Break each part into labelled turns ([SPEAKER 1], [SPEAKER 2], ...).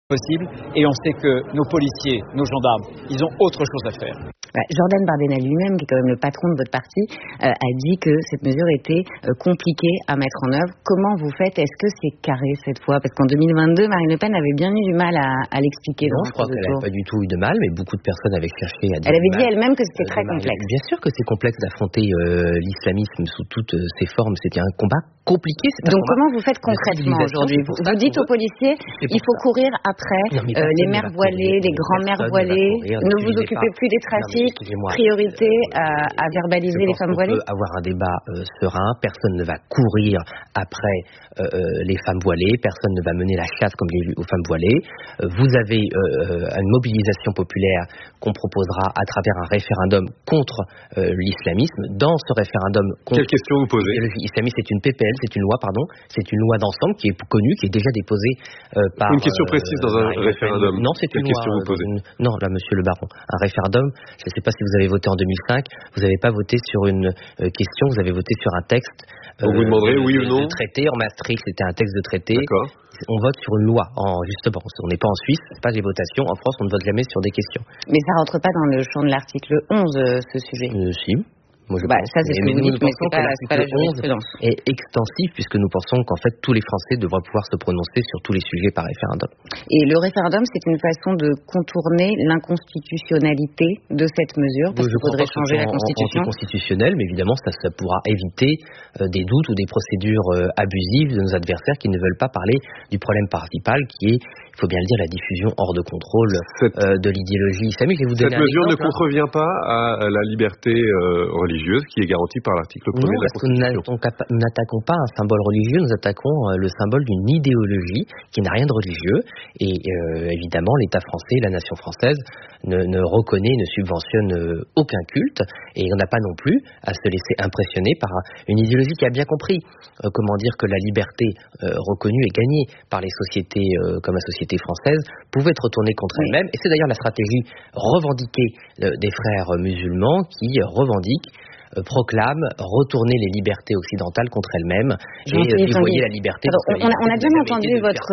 [SPEAKER 1] possible, et on sait que nos policiers, nos gendarmes, ils ont autre chose à faire.
[SPEAKER 2] Jordan Bardella lui-même, qui est quand même le patron de votre parti, a dit que cette mesure était compliquée à mettre en œuvre. Comment vous faites? Est-ce que c'est carré cette fois? Parce qu'en 2022, Marine Le Pen avait bien eu du mal à l'expliquer.
[SPEAKER 3] Non, je crois qu'elle n'avait pas du tout eu de mal, mais beaucoup de personnes avaient cherché à dire.
[SPEAKER 2] Elle avait dit elle-même que c'était très complexe.
[SPEAKER 3] Bien sûr que c'est complexe d'affronter l'islamisme sous toutes ses formes. C'était un combat compliqué.
[SPEAKER 2] Donc comment vous faites concrètement aujourd'hui? Vous dites aux policiers, il faut courir après les mères voilées, les grands-mères voilées, ne vous occupez plus des trafics, priorité à verbaliser les femmes voilées?
[SPEAKER 3] On peut avoir un débat serein, personne ne va courir après les femmes voilées, personne ne va mener la chasse comme aux femmes voilées. Vous avez une mobilisation populaire qu'on proposera à travers un référendum contre l'islamisme. Dans ce référendum contre...
[SPEAKER 4] Quelle question vous posez?
[SPEAKER 3] L'islamisme, c'est une PPL, c'est une loi d'ensemble qui est connue, qui est déjà déposée par...
[SPEAKER 4] Une question précise dans un référendum.
[SPEAKER 3] Non, c'est une loi.
[SPEAKER 4] Question vous posez?
[SPEAKER 3] Non, là, monsieur le baron. Un référendum, je ne sais pas si vous avez voté en 2005, vous n'avez pas voté sur une question, vous avez voté sur un texte.
[SPEAKER 4] Vous vous demanderez oui ou non?
[SPEAKER 3] De traité, en Maastricht, c'était un texte de traité.
[SPEAKER 4] D'accord.
[SPEAKER 3] On vote sur une loi, justement. On n'est pas en Suisse, c'est pas des votations. En France, on ne vote jamais sur des questions.
[SPEAKER 2] Mais ça rentre pas dans le champ de l'article 11, ce sujet.
[SPEAKER 3] Si. Moi,
[SPEAKER 2] ça, c'est ce que vous dites, mais c'est pas la jurisprudence.
[SPEAKER 3] Est extensif, puisque nous pensons qu'en fait, tous les Français devraient pouvoir se prononcer sur tous les sujets par référendum.
[SPEAKER 2] Et le référendum, c'est une façon de contourner l'inconstitutionnalité de cette mesure, parce qu'il faudrait changer la Constitution.
[SPEAKER 3] Anticonstitutionnel, mais évidemment, ça pourra éviter des doutes ou des procédures abusives de nos adversaires qui ne veulent pas parler du problème principal, qui est, il faut bien le dire, la diffusion hors de contrôle de l'idéologie islamique.
[SPEAKER 4] Cette mesure ne contrevient pas à la liberté religieuse qui est garantie par l'article 1er de la Constitution.
[SPEAKER 3] Nous n'attaquons pas un symbole religieux, nous attaquons le symbole d'une idéologie qui n'a rien de religieux. Et évidemment, l'État français, la nation française, ne reconnaît, ne subventionne aucun culte. Et on n'a pas non plus à se laisser impressionner par une idéologie qui a bien compris comment dire que la liberté reconnue et gagnée par les sociétés comme la société française pouvait être retournée contre elle-même. Et c'est d'ailleurs la stratégie revendiquée des frères musulmans qui revendiquent, proclament retourner les libertés occidentales contre elles-mêmes et voyez la liberté.
[SPEAKER 2] On a bien entendu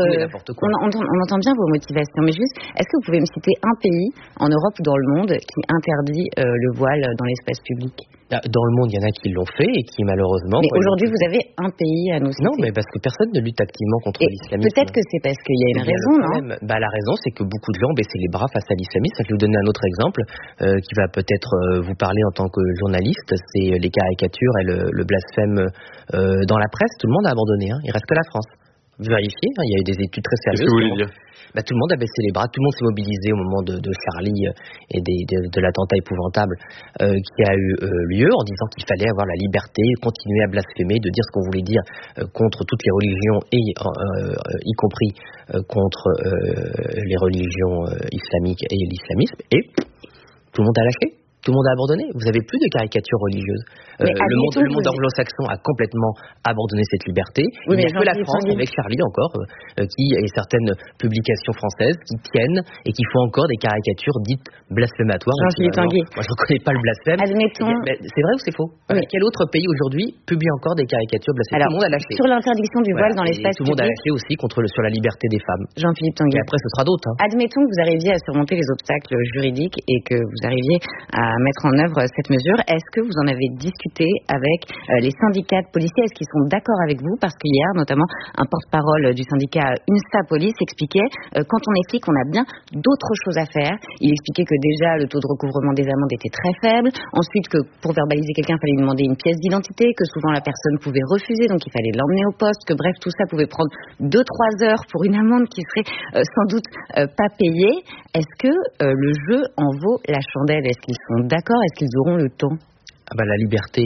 [SPEAKER 2] on entend bien vos motivations, mais juste, est-ce que vous pouvez me citer un pays en Europe ou dans le monde qui interdit le voile dans l'espace public?
[SPEAKER 3] Dans le monde, il y en a qui l'ont fait et qui malheureusement...
[SPEAKER 2] Mais aujourd'hui, vous avez un pays à nous citer.
[SPEAKER 3] Non, mais parce que personne ne lutte activement contre l'islamisme.
[SPEAKER 2] Peut-être que c'est parce qu'il y a une raison, non?
[SPEAKER 3] La raison, c'est que beaucoup de gens ont baissé les bras face à l'islamisme. Je vais vous donner un autre exemple qui va peut-être vous parler en tant que journaliste. C'est les caricatures et le blasphème dans la presse. Tout le monde a abandonné. Il reste que la France. Vérifiez, il y a eu des études très sérieuses.
[SPEAKER 4] Qu'est-ce que vous voulez dire?
[SPEAKER 3] Tout le monde a baissé les bras, tout le monde s'est mobilisé au moment de Charlie et de l'attentat épouvantable qui a eu lieu, en disant qu'il fallait avoir la liberté, continuer à blasphémer, de dire ce qu'on voulait dire contre toutes les religions, et y compris contre les religions islamiques et l'islamisme, et tout le monde a lâché. Tout le monde a abandonné. Vous n'avez plus de caricatures religieuses. Le monde anglo-saxon a complètement abandonné cette liberté. Il n'y a que la France, avec Charlie encore, et certaines publications françaises qui tiennent et qui font encore des caricatures dites blasphématoires.
[SPEAKER 2] Moi, je
[SPEAKER 3] ne reconnais pas le blasphème.
[SPEAKER 2] Admettons.
[SPEAKER 3] Mais c'est vrai ou c'est faux? Quel autre pays aujourd'hui publie encore des caricatures blasphématoires? Tout le monde a lâché.
[SPEAKER 2] Sur l'interdiction du voile dans l'espace public.
[SPEAKER 3] Tout le monde a lâché aussi sur la liberté des femmes.
[SPEAKER 2] Jean-Philippe Tanguy.
[SPEAKER 3] Et après, ce sera d'autres.
[SPEAKER 2] Admettons que vous arriviez à surmonter les obstacles juridiques et que vous arriviez à mettre en œuvre cette mesure. Est-ce que vous en avez discuté avec les syndicats de policiers? Est-ce qu'ils sont d'accord avec vous? Parce qu'hier, notamment, un porte-parole du syndicat UNSA Police expliquait, quand on explique qu'on a bien d'autres choses à faire, il expliquait que déjà le taux de recouvrement des amendes était très faible, ensuite que pour verbaliser quelqu'un, il fallait lui demander une pièce d'identité, que souvent la personne pouvait refuser, donc il fallait l'emmener au poste, que bref, tout ça pouvait prendre 2-3 heures pour une amende qui serait sans doute pas payée. Est-ce que le jeu en vaut la chandelle? Est-ce qu'ils sont d'accord? Est-ce qu'ils auront le temps?
[SPEAKER 3] La liberté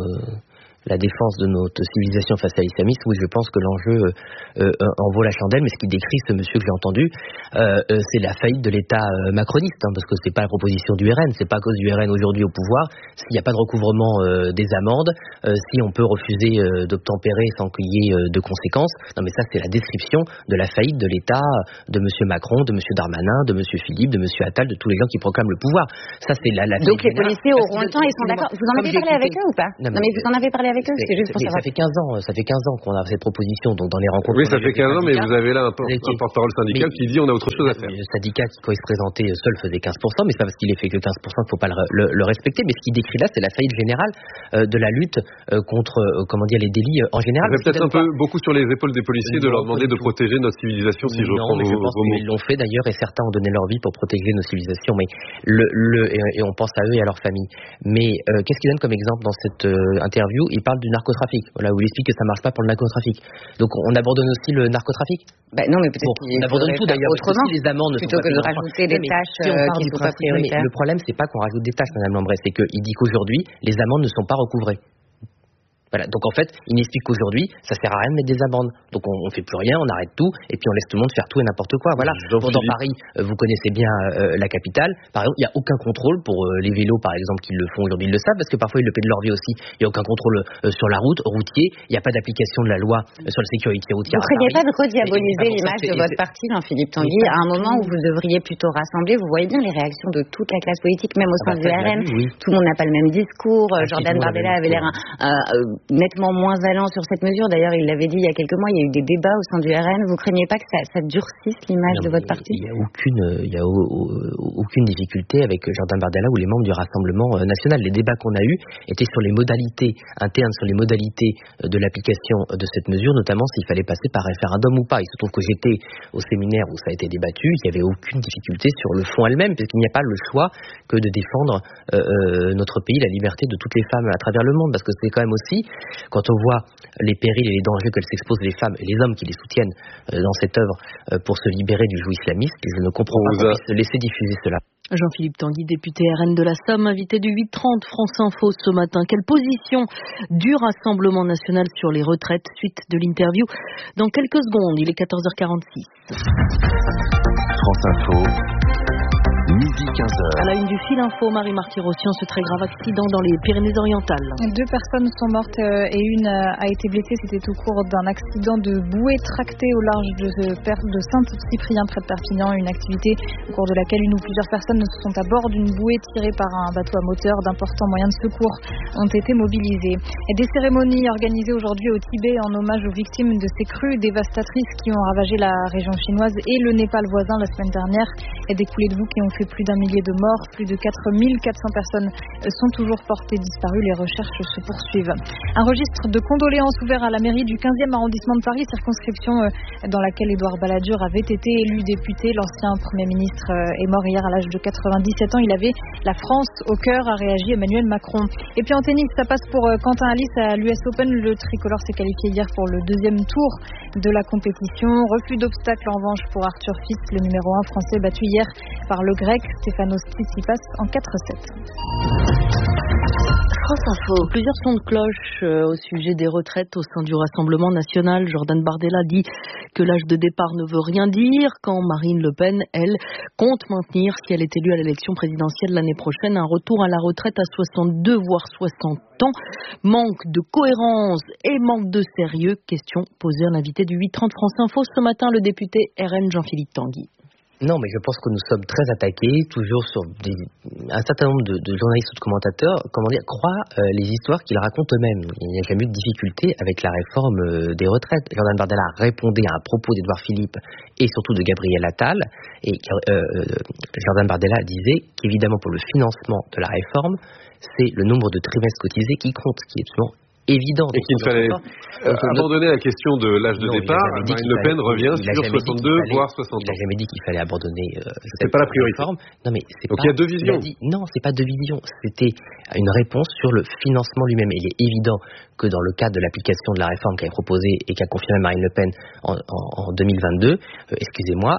[SPEAKER 3] la défense de notre civilisation face à l'islamisme, oui, je pense que l'enjeu en vaut la chandelle, mais ce qui décrit ce monsieur que j'ai entendu, c'est la faillite de l'État macroniste, parce que c'est pas la proposition du RN, c'est pas à cause du RN aujourd'hui au pouvoir, s'il n'y a pas de recouvrement des amendes, si on peut refuser d'obtempérer sans qu'il y ait de conséquences. Non, mais ça, c'est la description de la faillite de l'État de monsieur Macron, de monsieur Darmanin, de monsieur Philippe, de monsieur Attal, de tous les gens qui proclament le pouvoir. Ça, c'est la
[SPEAKER 2] Donc les policiers auront le temps, ils sont d'accord. Vous en avez parlé avec eux ou pas? Non, mais vous en avez parlé avec eux? C'est juste pour savoir.
[SPEAKER 3] Ça fait 15 ans qu'on a cette proposition, donc dans les rencontres.
[SPEAKER 4] Oui, ça fait 15 ans, mais vous avez là un porte-parole syndical qui dit on a autre chose à faire.
[SPEAKER 3] Le syndicat qui, quand il se présentait seul, faisait 15%, mais c'est pas parce qu'il est fait que 15% qu'il faut pas le respecter. Mais ce qu'il décrit là, c'est la faillite générale de la lutte contre, les délits en général.
[SPEAKER 4] C'est peut-être un peu beaucoup sur les épaules des policiers de leur demander de protéger notre civilisation, si je reprends vos mots.
[SPEAKER 3] Ils l'ont fait d'ailleurs, et certains ont donné leur vie pour protéger nos civilisations, mais et on pense à eux et à leur famille. Mais qu'est-ce qu'il donne comme exemple dans cette interview? Il parle du narcotrafic, où il explique que ça marche pas pour le narcotrafic. Donc on abandonne aussi le narcotrafic?
[SPEAKER 2] Non, mais peut-être
[SPEAKER 3] on abandonne tout d'ailleurs,
[SPEAKER 2] autrement,
[SPEAKER 3] les amendes
[SPEAKER 2] plutôt que de rajouter des tâches qui ne sont pas prioritaires.
[SPEAKER 3] Le problème, c'est pas qu'on rajoute des tâches, Madame Lambret, c'est qu'il dit qu'aujourd'hui, les amendes ne sont pas recouvrées. Voilà. Donc en fait, il n'explique qu'aujourd'hui, ça sert à rien de mettre des amendes. Donc on fait plus rien, on arrête tout, et puis on laisse tout le monde faire tout et n'importe quoi. Voilà. Dans Paris, vous connaissez bien la capitale. Par exemple, il n'y a aucun contrôle pour les vélos, par exemple, qui le font aujourd'hui, ils le savent, parce que parfois ils le paient de leur vie aussi. Il n'y a aucun contrôle sur la route, routier. Il n'y a pas d'application de la loi sur la sécurité routière.
[SPEAKER 2] Vous ne craignez pas de rediaboliser l'image de votre parti, Jean-Philippe Tanguy, à un moment où vous devriez plutôt rassembler? Vous voyez bien les réactions de toute la classe politique, même au sein du RN. Oui. Tout le monde n'a pas le même discours. Jordan Bardella avait l'air nettement moins allant sur cette mesure. D'ailleurs, il l'avait dit il y a quelques mois, il y a eu des débats au sein du RN. Vous craignez pas que ça durcisse l'image de votre parti?
[SPEAKER 3] Il y a aucune difficulté avec Jordan Bardella ou les membres du Rassemblement national. Les débats qu'on a eus étaient sur les modalités internes, sur les modalités de l'application de cette mesure, notamment s'il fallait passer par référendum ou pas. Il se trouve que j'étais au séminaire où ça a été débattu. Il n'y avait aucune difficulté sur le fond elle-même, puisqu'il n'y a pas le choix que de défendre notre pays, la liberté de toutes les femmes à travers le monde. Parce que c'est quand même aussi, quand on voit les périls et les dangers qu'elles s'exposent, les femmes et les hommes qui les soutiennent dans cette œuvre pour se libérer du joug islamiste, je ne comprends pas qu'on puisse laisser diffuser cela.
[SPEAKER 5] Jean-Philippe Tanguy, député RN de la Somme, invité du 8h30 France Info ce matin. Quelle position du Rassemblement national sur les retraites? Suite de l'interview dans quelques secondes. Il est 14h46.
[SPEAKER 6] France Info. Midi 15h.
[SPEAKER 5] À la une du fil info, Marie-Marc Hirossian, ce très grave accident dans les Pyrénées-Orientales.
[SPEAKER 7] 2 personnes sont mortes et une a été blessée. C'était au cours d'un accident de bouée tractée au large de Saint-Cyprien près de Perpignan. Une activité au cours de laquelle une ou plusieurs personnes sont à bord d'une bouée tirée par un bateau à moteur. D'importants moyens de secours ont été mobilisés. Et des cérémonies organisées aujourd'hui au Tibet en hommage aux victimes de ces crues dévastatrices qui ont ravagé la région chinoise et le Népal voisin la semaine dernière. Et des coulées de boue qui ont fait plus d'1 millier de morts, plus de 4400 personnes sont toujours portées disparues. Les recherches se poursuivent. Un registre de condoléances ouvert à la mairie du 15e arrondissement de Paris, circonscription dans laquelle Édouard Balladur avait été élu député. L'ancien Premier ministre est mort hier à l'âge de 97 ans. Il avait la France au cœur, a réagi Emmanuel Macron. Et puis en tennis, ça passe pour Quentin Halys à l'US Open. Le tricolore s'est qualifié hier pour le 2e tour de la compétition. Refus d'obstacle en revanche pour Arthur Fils, le numéro 1 français battu hier par le grec Stefanos Tsitsipas en 4-7.
[SPEAKER 5] France Info. Plusieurs sons de cloche au sujet des retraites au sein du Rassemblement national. Jordan Bardella dit que l'âge de départ ne veut rien dire, quand Marine Le Pen, elle, compte maintenir, si elle est élue à l'élection présidentielle l'année prochaine, un retour à la retraite à 62 voire 60 ans. Manque de cohérence et manque de sérieux. Question posée à l'invité du 8h30 France Info ce matin, le député RN Jean-Philippe Tanguy.
[SPEAKER 3] Non, mais je pense que nous sommes très attaqués, toujours sur un certain nombre de journalistes ou de commentateurs, croient les histoires qu'ils racontent eux-mêmes. Il n'y a jamais eu de difficulté avec la réforme des retraites. Jordan Bardella répondait à un propos d'Édouard Philippe et surtout de Gabriel Attal, et Jordan Bardella disait qu'évidemment pour le financement de la réforme, c'est le nombre de trimestres cotisés qui compte, qui est absolument évident.
[SPEAKER 4] Et qu'il fallait abandonner la question de l'âge de départ. Marine Le Pen revient sur 62 voire 60 ans.
[SPEAKER 3] Il n'a jamais dit qu'il fallait abandonner
[SPEAKER 4] c'est pas la priorité.
[SPEAKER 3] Non, mais
[SPEAKER 4] donc il y a 2 visions.
[SPEAKER 3] Non, c'est pas 2 visions. C'était une réponse sur le financement lui-même. Et il est évident que dans le cadre de l'application de la réforme qu'a proposée et qu'a confirmée Marine Le Pen en 2022, excusez-moi,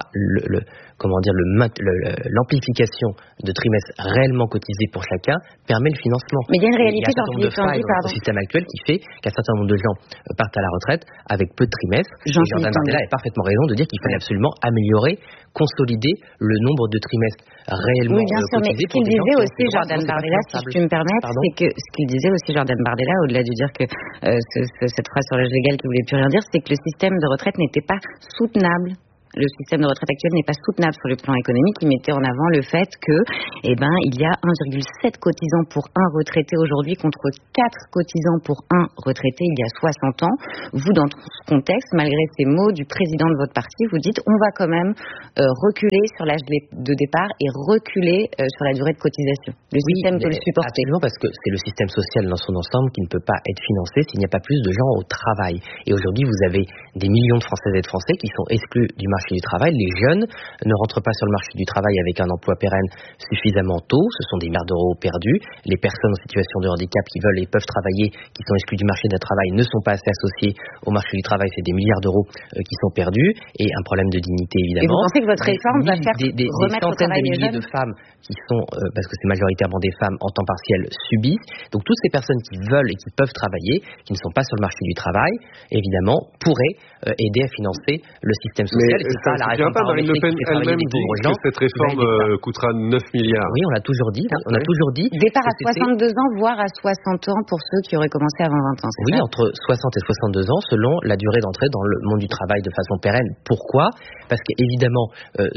[SPEAKER 3] l'amplification de trimestres réellement cotisés pour chacun permet le financement.
[SPEAKER 2] Mais il y a une réalité
[SPEAKER 3] dans le système actuel qui fait qu'un certain nombre de gens partent à la retraite avec peu de trimestres. Jordan Bardella a parfaitement raison de dire qu'il fallait absolument améliorer, consolider le nombre de trimestres réellement
[SPEAKER 2] oui, bien sûr, mais ce qu'il disait aussi Jordan Bardella, si je puis me permettre, c'est que ce qu'il disait aussi Jordan Bardella, au-delà de dire que cette phrase sur l'âge légal qui voulait plus rien dire, c'est que le système de retraite n'était pas soutenable le système de retraite actuel n'est pas soutenable sur le plan économique. Il mettait en avant le fait que, il y a 1,7 cotisants pour un retraité aujourd'hui contre 4 cotisants pour un retraité il y a 60 ans. Vous, dans ce contexte, malgré ces mots du président de votre parti, vous dites on va quand même reculer sur l'âge de départ et reculer sur la durée de cotisation. Le système peut le supporter.
[SPEAKER 3] Absolument, parce que c'est le système social dans son ensemble qui ne peut pas être financé s'il n'y a pas plus de gens au travail. Et aujourd'hui, vous avez des millions de Françaises et de Français qui sont exclus du marché du travail. Les jeunes ne rentrent pas sur le marché du travail avec un emploi pérenne suffisamment tôt. Ce sont des milliards d'euros perdus. Les personnes en situation de handicap qui veulent et peuvent travailler, qui sont exclus du marché du travail, ne sont pas assez associés au marché du travail. C'est des milliards d'euros qui sont perdus. Et un problème de dignité, évidemment.
[SPEAKER 2] Et vous pensez que votre réforme va faire
[SPEAKER 3] des centaines de milliers de femmes qui sont, parce que c'est majoritairement des femmes en temps partiel, subissent. Donc toutes ces personnes qui veulent et qui peuvent travailler, qui ne sont pas sur le marché du travail, évidemment, pourraient aider à financer le système social.
[SPEAKER 4] Mais ça ne vient pas, Marine Le Pen elle-même dit que cette réforme coûtera 9 milliards.
[SPEAKER 3] Oui, on l'a toujours dit. On a toujours dit.
[SPEAKER 2] Départ à 62 ans, voire à 60 ans pour ceux qui auraient commencé avant 20 ans.
[SPEAKER 3] Oui, entre 60 et 62 ans, selon la durée d'entrée dans le monde du travail de façon pérenne. Pourquoi ? Parce qu'évidemment,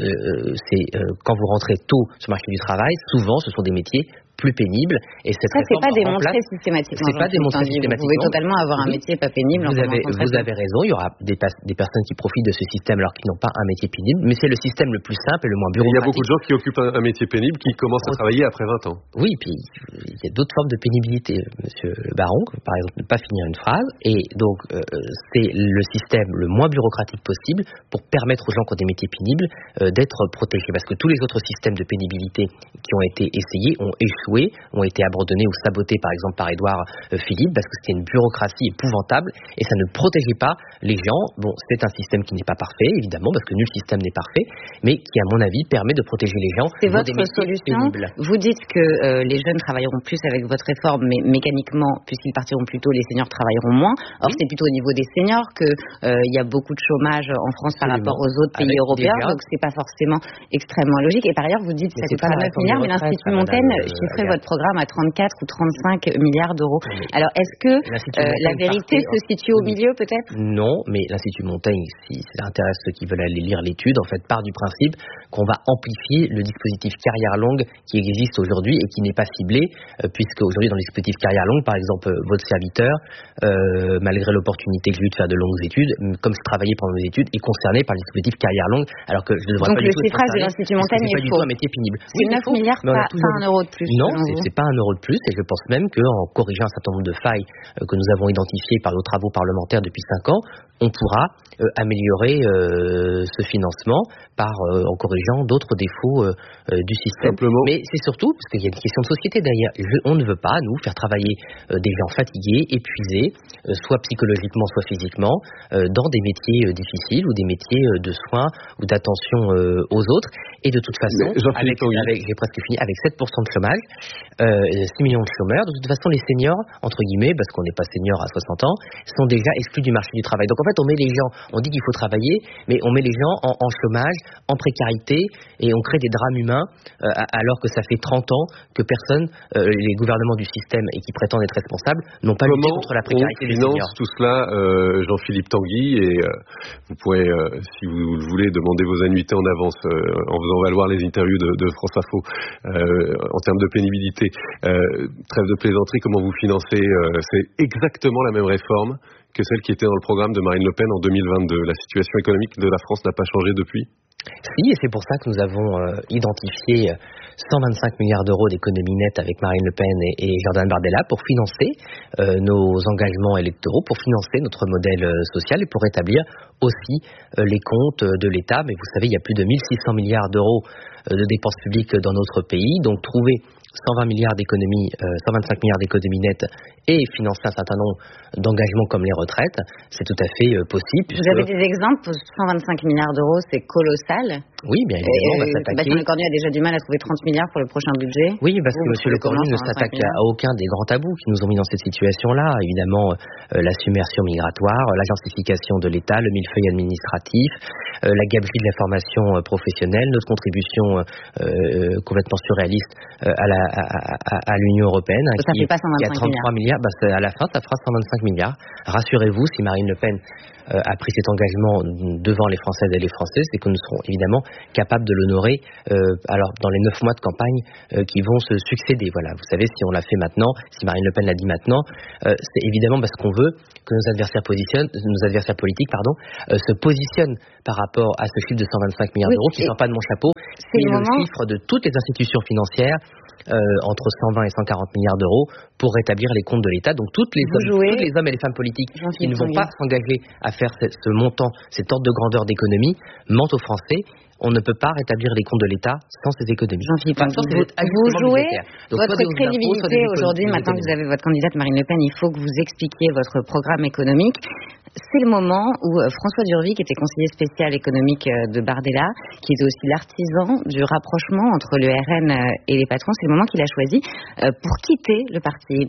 [SPEAKER 3] quand vous rentrez tôt sur le marché du travail, souvent, ce sont des métiers plus pénible. Et cette
[SPEAKER 2] ça, c'est pas démontré systématiquement.
[SPEAKER 3] C'est pas démontré systématiquement.
[SPEAKER 2] Vous pouvez totalement avoir un métier pas pénible.
[SPEAKER 3] Vous avez raison. Il y aura des personnes qui profitent de ce système alors qu'ils n'ont pas un métier pénible. Mais c'est le système le plus simple et le moins bureaucratique.
[SPEAKER 4] Il y a beaucoup de gens qui occupent un métier pénible qui commencent à travailler après 20 ans.
[SPEAKER 3] Oui, puis il y a d'autres formes de pénibilité, Monsieur le Baron, par exemple ne pas finir une phrase. Et donc c'est le système le moins bureaucratique possible pour permettre aux gens qui ont des métiers pénibles d'être protégés. Parce que tous les autres systèmes de pénibilité qui ont été essayés ont échoué, ont été abandonnés ou sabotés par exemple par Édouard Philippe parce que c'était une bureaucratie épouvantable et ça ne protégeait pas les gens. Bon, c'est un système qui n'est pas parfait évidemment parce que nul système n'est parfait, mais qui à mon avis permet de protéger les gens.
[SPEAKER 2] C'est votre solution. Pénibles. Vous dites que les jeunes travailleront plus avec votre réforme, mais mécaniquement, puisqu'ils partiront plus tôt, les seniors travailleront moins. Or, c'est plutôt au niveau des seniors que il y a beaucoup de chômage en France par rapport aux autres pays européens, donc c'est pas forcément extrêmement logique. Et par ailleurs, vous dites que ça coûtera 9 milliards, mais l'Institut Montaigne chiffrait votre programme à 34 ou 35 milliards d'euros. Alors, est-ce que la vérité se situe au milieu, peut-être ?
[SPEAKER 3] Non, mais l'Institut Montaigne, si ça intéresse ceux qui veulent aller lire l'étude, en fait, part du principe qu'on va amplifier le dispositif carrière longue qui existe aujourd'hui et qui n'est pas ciblé, puisque aujourd'hui, dans le dispositif carrière longue, par exemple, votre serviteur, malgré l'opportunité que j'ai eu de faire de longues études, comme je travaillais pendant mes études, est concerné par le dispositif carrière longue, alors que je ne devrais pas du tout être concerné. Donc, le chiffrage de
[SPEAKER 2] l'Institut Montaigne est faux.
[SPEAKER 3] Pas du tout un métier pénible.
[SPEAKER 2] C'est 9 milliards, pas un euro de plus.
[SPEAKER 3] Non, c'est pas un euro de plus, et je pense même qu'en corrigeant un certain nombre de failles que nous avons identifiées par nos travaux parlementaires depuis 5 ans, on pourra améliorer ce financement en corrigeant d'autres défauts du système.
[SPEAKER 4] Simplement.
[SPEAKER 3] Mais c'est surtout, parce qu'il y a une question de société derrière, on ne veut pas, nous, faire travailler des gens fatigués, épuisés, soit psychologiquement, soit physiquement, dans des métiers difficiles ou des métiers de soins ou d'attention aux autres. Et de toute façon, j'ai presque fini, avec 7% de chômage, 6 millions de chômeurs, de toute façon, les seniors, entre guillemets, parce qu'on n'est pas senior à 60 ans, sont déjà exclus du marché du travail. Donc en fait, on met les gens, on dit qu'il faut travailler, mais on met les gens en chômage, en précarité, et on crée des drames humains, alors que ça fait 30 ans que personne, les gouvernements du système et qui prétendent être responsables, n'ont pas lutté contre la précarité des seniors.
[SPEAKER 4] Finance tout cela, Jean-Philippe Tanguy, et vous pourrez, si vous le voulez, demander vos annuités en avance en faisant valoir les interviews de France Info en termes de pénibilité. Trêve de plaisanterie, comment vous financez c'est exactement la même réforme que celle qui était dans le programme de Marine Le Pen en 2022. La situation économique de la France n'a pas changé depuis ?
[SPEAKER 3] Si, et c'est pour ça que nous avons identifié 125 milliards d'euros d'économies nettes avec Marine Le Pen et Jordan Bardella pour financer nos engagements électoraux, pour financer notre modèle social et pour rétablir aussi les comptes de l'État. Mais vous savez, il y a plus de 1600 milliards d'euros de dépenses publiques dans notre pays, donc trouver 120 milliards d'économies, 125 milliards d'économies nettes et financer un certain nombre d'engagements comme les retraites, c'est tout à fait possible.
[SPEAKER 2] Vous avez des exemples ? 125 milliards d'euros, c'est colossal.
[SPEAKER 3] Oui, bien évidemment, on va s'attaquer.
[SPEAKER 2] Sébastien Lecornu a déjà du mal à trouver 30 milliards pour le prochain budget.
[SPEAKER 3] Oui, parce que M. Lecornu ne s'attaque à aucun des grands tabous qui nous ont mis dans cette situation-là. Évidemment, la submersion migratoire, l'agencification de l'État, le millefeuille administratif, la gabegie de la formation professionnelle, notre contribution complètement surréaliste à l'Union européenne.
[SPEAKER 2] Ça fait pas 125
[SPEAKER 3] qui a 33 milliards. À la fin, ça fera 125 milliards. Rassurez-vous, si Marine Le Pen a pris cet engagement devant les Françaises et les Français, c'est que nous serons évidemment capables de l'honorer alors dans les 9 mois de campagne qui vont se succéder. Voilà, vous savez, si on l'a fait maintenant, si Marine Le Pen l'a dit maintenant, c'est évidemment parce qu'on veut que nos adversaires politiques se positionnent par rapport à ce chiffre de 125 milliards d'euros qui ne sort pas de mon chapeau, c'est le chiffre de toutes les institutions financières entre 120 et 140 milliards d'euros pour rétablir les comptes de l'État. Donc tous les hommes et les femmes politiques qui ne vont pas s'engager à faire ce montant, cet ordre de grandeur d'économie, mentent aux Français. On ne peut pas rétablir les comptes de l'État sans ces économies.
[SPEAKER 2] Jean-Philippe, vous jouez votre crédibilité aujourd'hui, maintenant que vous avez votre candidate Marine Le Pen, il faut que vous expliquiez votre programme économique. C'est le moment où François Durvy, qui était conseiller spécial économique de Bardella, qui était aussi l'artisan du rapprochement entre le RN et les patrons, c'est le moment qu'il a choisi pour quitter le parti.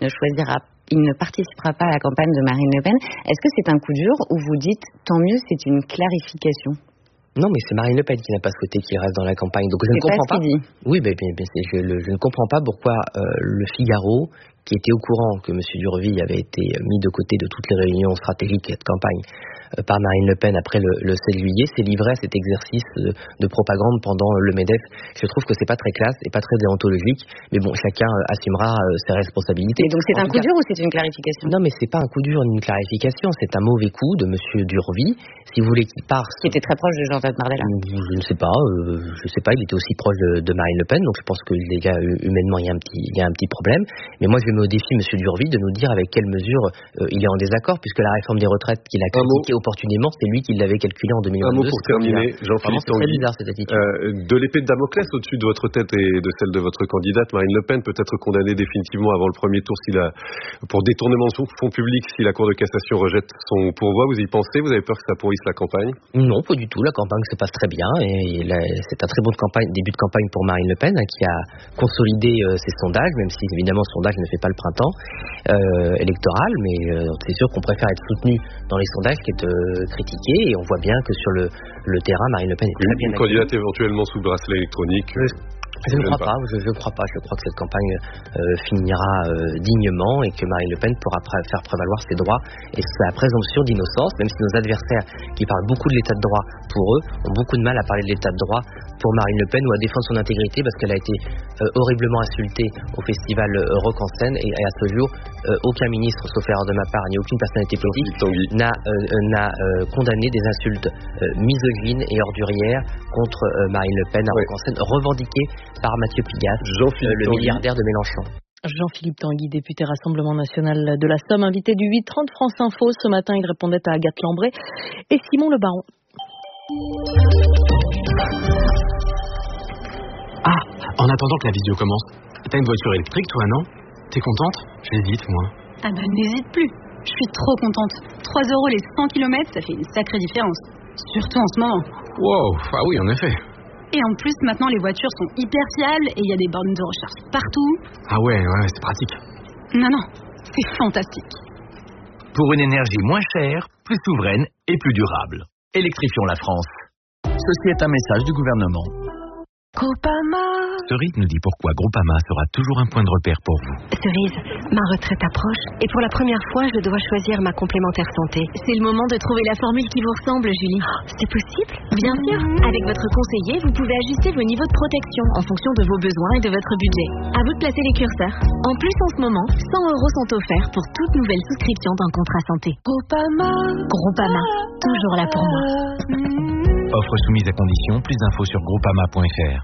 [SPEAKER 2] Il ne participera pas à la campagne de Marine Le Pen. Est-ce que c'est un coup dur ou vous dites tant mieux, c'est une clarification?
[SPEAKER 3] Non, mais c'est Marine Le Pen qui n'a pas souhaité qu'il reste dans la campagne. Donc je ne comprends pas. Oui, mais je ne comprends pas pourquoi le Figaro, qui était au courant que M. Durvy avait été mis de côté de toutes les réunions stratégiques de campagne par Marine Le Pen après le 7 juillet, s'est livré à cet exercice de propagande pendant le MEDEF. Je trouve que c'est pas très classe et pas très déontologique, mais bon, chacun assumera ses responsabilités.
[SPEAKER 2] Et donc c'est un coup dur ou c'est une clarification?
[SPEAKER 3] Non, mais c'est pas un coup dur ni une clarification, c'est un mauvais coup de M. Durvy. Si vous voulez qu'il parte...
[SPEAKER 2] Qui était très proche de Jean-Jacques Bardella.
[SPEAKER 3] Je ne sais pas, il était aussi proche de Marine Le Pen, donc je pense que les gars, humainement, il y a un petit problème. Mais moi, je mets au défi M. Durvy de nous dire avec quelle mesure il est en désaccord, puisque la réforme des retraites qu'il a critiquée opportunément, c'est lui qui l'avait calculé en 2022.
[SPEAKER 4] Un mot pour terminer, Jean-Philippe Tanguy.
[SPEAKER 3] C'est très bizarre cette attitude.
[SPEAKER 4] De l'épée de Damoclès au-dessus de votre tête et de celle de votre candidate, Marine Le Pen peut être condamnée définitivement avant le premier tour pour détournement de fonds publics si la Cour de cassation rejette son pourvoi. Vous y pensez? Vous avez peur que ça pourrisse la campagne?
[SPEAKER 3] Non, pas du tout. La campagne se passe très bien et c'est un très bon début de campagne pour Marine Le Pen qui a consolidé ses sondages, même si évidemment ce sondage ne fait pas le printemps électoral, mais c'est sûr qu'on préfère être soutenu dans les sondages qu'être critiqué, et on voit bien que sur le terrain, Marine Le Pen est très bien.
[SPEAKER 4] Une candidate éventuellement sous bracelet électronique.
[SPEAKER 3] Je ne crois pas. Je crois que cette campagne finira dignement et que Marine Le Pen pourra faire prévaloir ses droits et sa présomption d'innocence, même si nos adversaires qui parlent beaucoup de l'état de droit pour eux ont beaucoup de mal à parler de l'état de droit pour Marine Le Pen ou à défendre son intégrité parce qu'elle a été horriblement insultée au festival Rock en scène et à ce jour aucun ministre, sauf erreur de ma part, ni aucune personnalité politique n'a condamné des insultes misogynes et ordurières contre Marine Le Pen à Rock en scène, revendiquées par Mathieu Pigasse, le milliardaire de Mélenchon.
[SPEAKER 5] Jean-Philippe Tanguy, député Rassemblement National de la Somme, invité du 8h30 France Info. Ce matin, il répondait à Agathe Lambré et Simon Le Baron.
[SPEAKER 8] Ah, en attendant que la vidéo commence, t'as une voiture électrique, toi, non? T'es contente? J'hésite, moi.
[SPEAKER 9] Ah bah, n'hésite plus. Je suis trop contente. 3 € les 100 km, ça fait une sacrée différence. Surtout en ce moment.
[SPEAKER 8] Wow, ah oui, en effet.
[SPEAKER 9] Et en plus, maintenant, les voitures sont hyper fiables et il y a des bornes de recharge partout.
[SPEAKER 8] Ah ouais, c'est pratique.
[SPEAKER 9] Non, c'est fantastique.
[SPEAKER 6] Pour une énergie moins chère, plus souveraine et plus durable. Électrifions la France. Ceci est un message du gouvernement.
[SPEAKER 10] Groupama.
[SPEAKER 6] Cerise nous dit pourquoi Groupama sera toujours un point de repère pour vous.
[SPEAKER 10] Cerise, ma retraite approche et pour la première fois, je dois choisir ma complémentaire santé.
[SPEAKER 11] C'est le moment de trouver la formule qui vous ressemble, Julie.
[SPEAKER 10] Oh, c'est possible?
[SPEAKER 11] Bien sûr. Avec votre conseiller, vous pouvez ajuster vos niveaux de protection en fonction de vos besoins et de votre budget. À vous de placer les curseurs. En plus, en ce moment, 100 € sont offerts pour toute nouvelle souscription d'un contrat santé. Groupama, toujours là pour moi.
[SPEAKER 6] Offre soumise à condition, plus d'infos sur groupama.fr.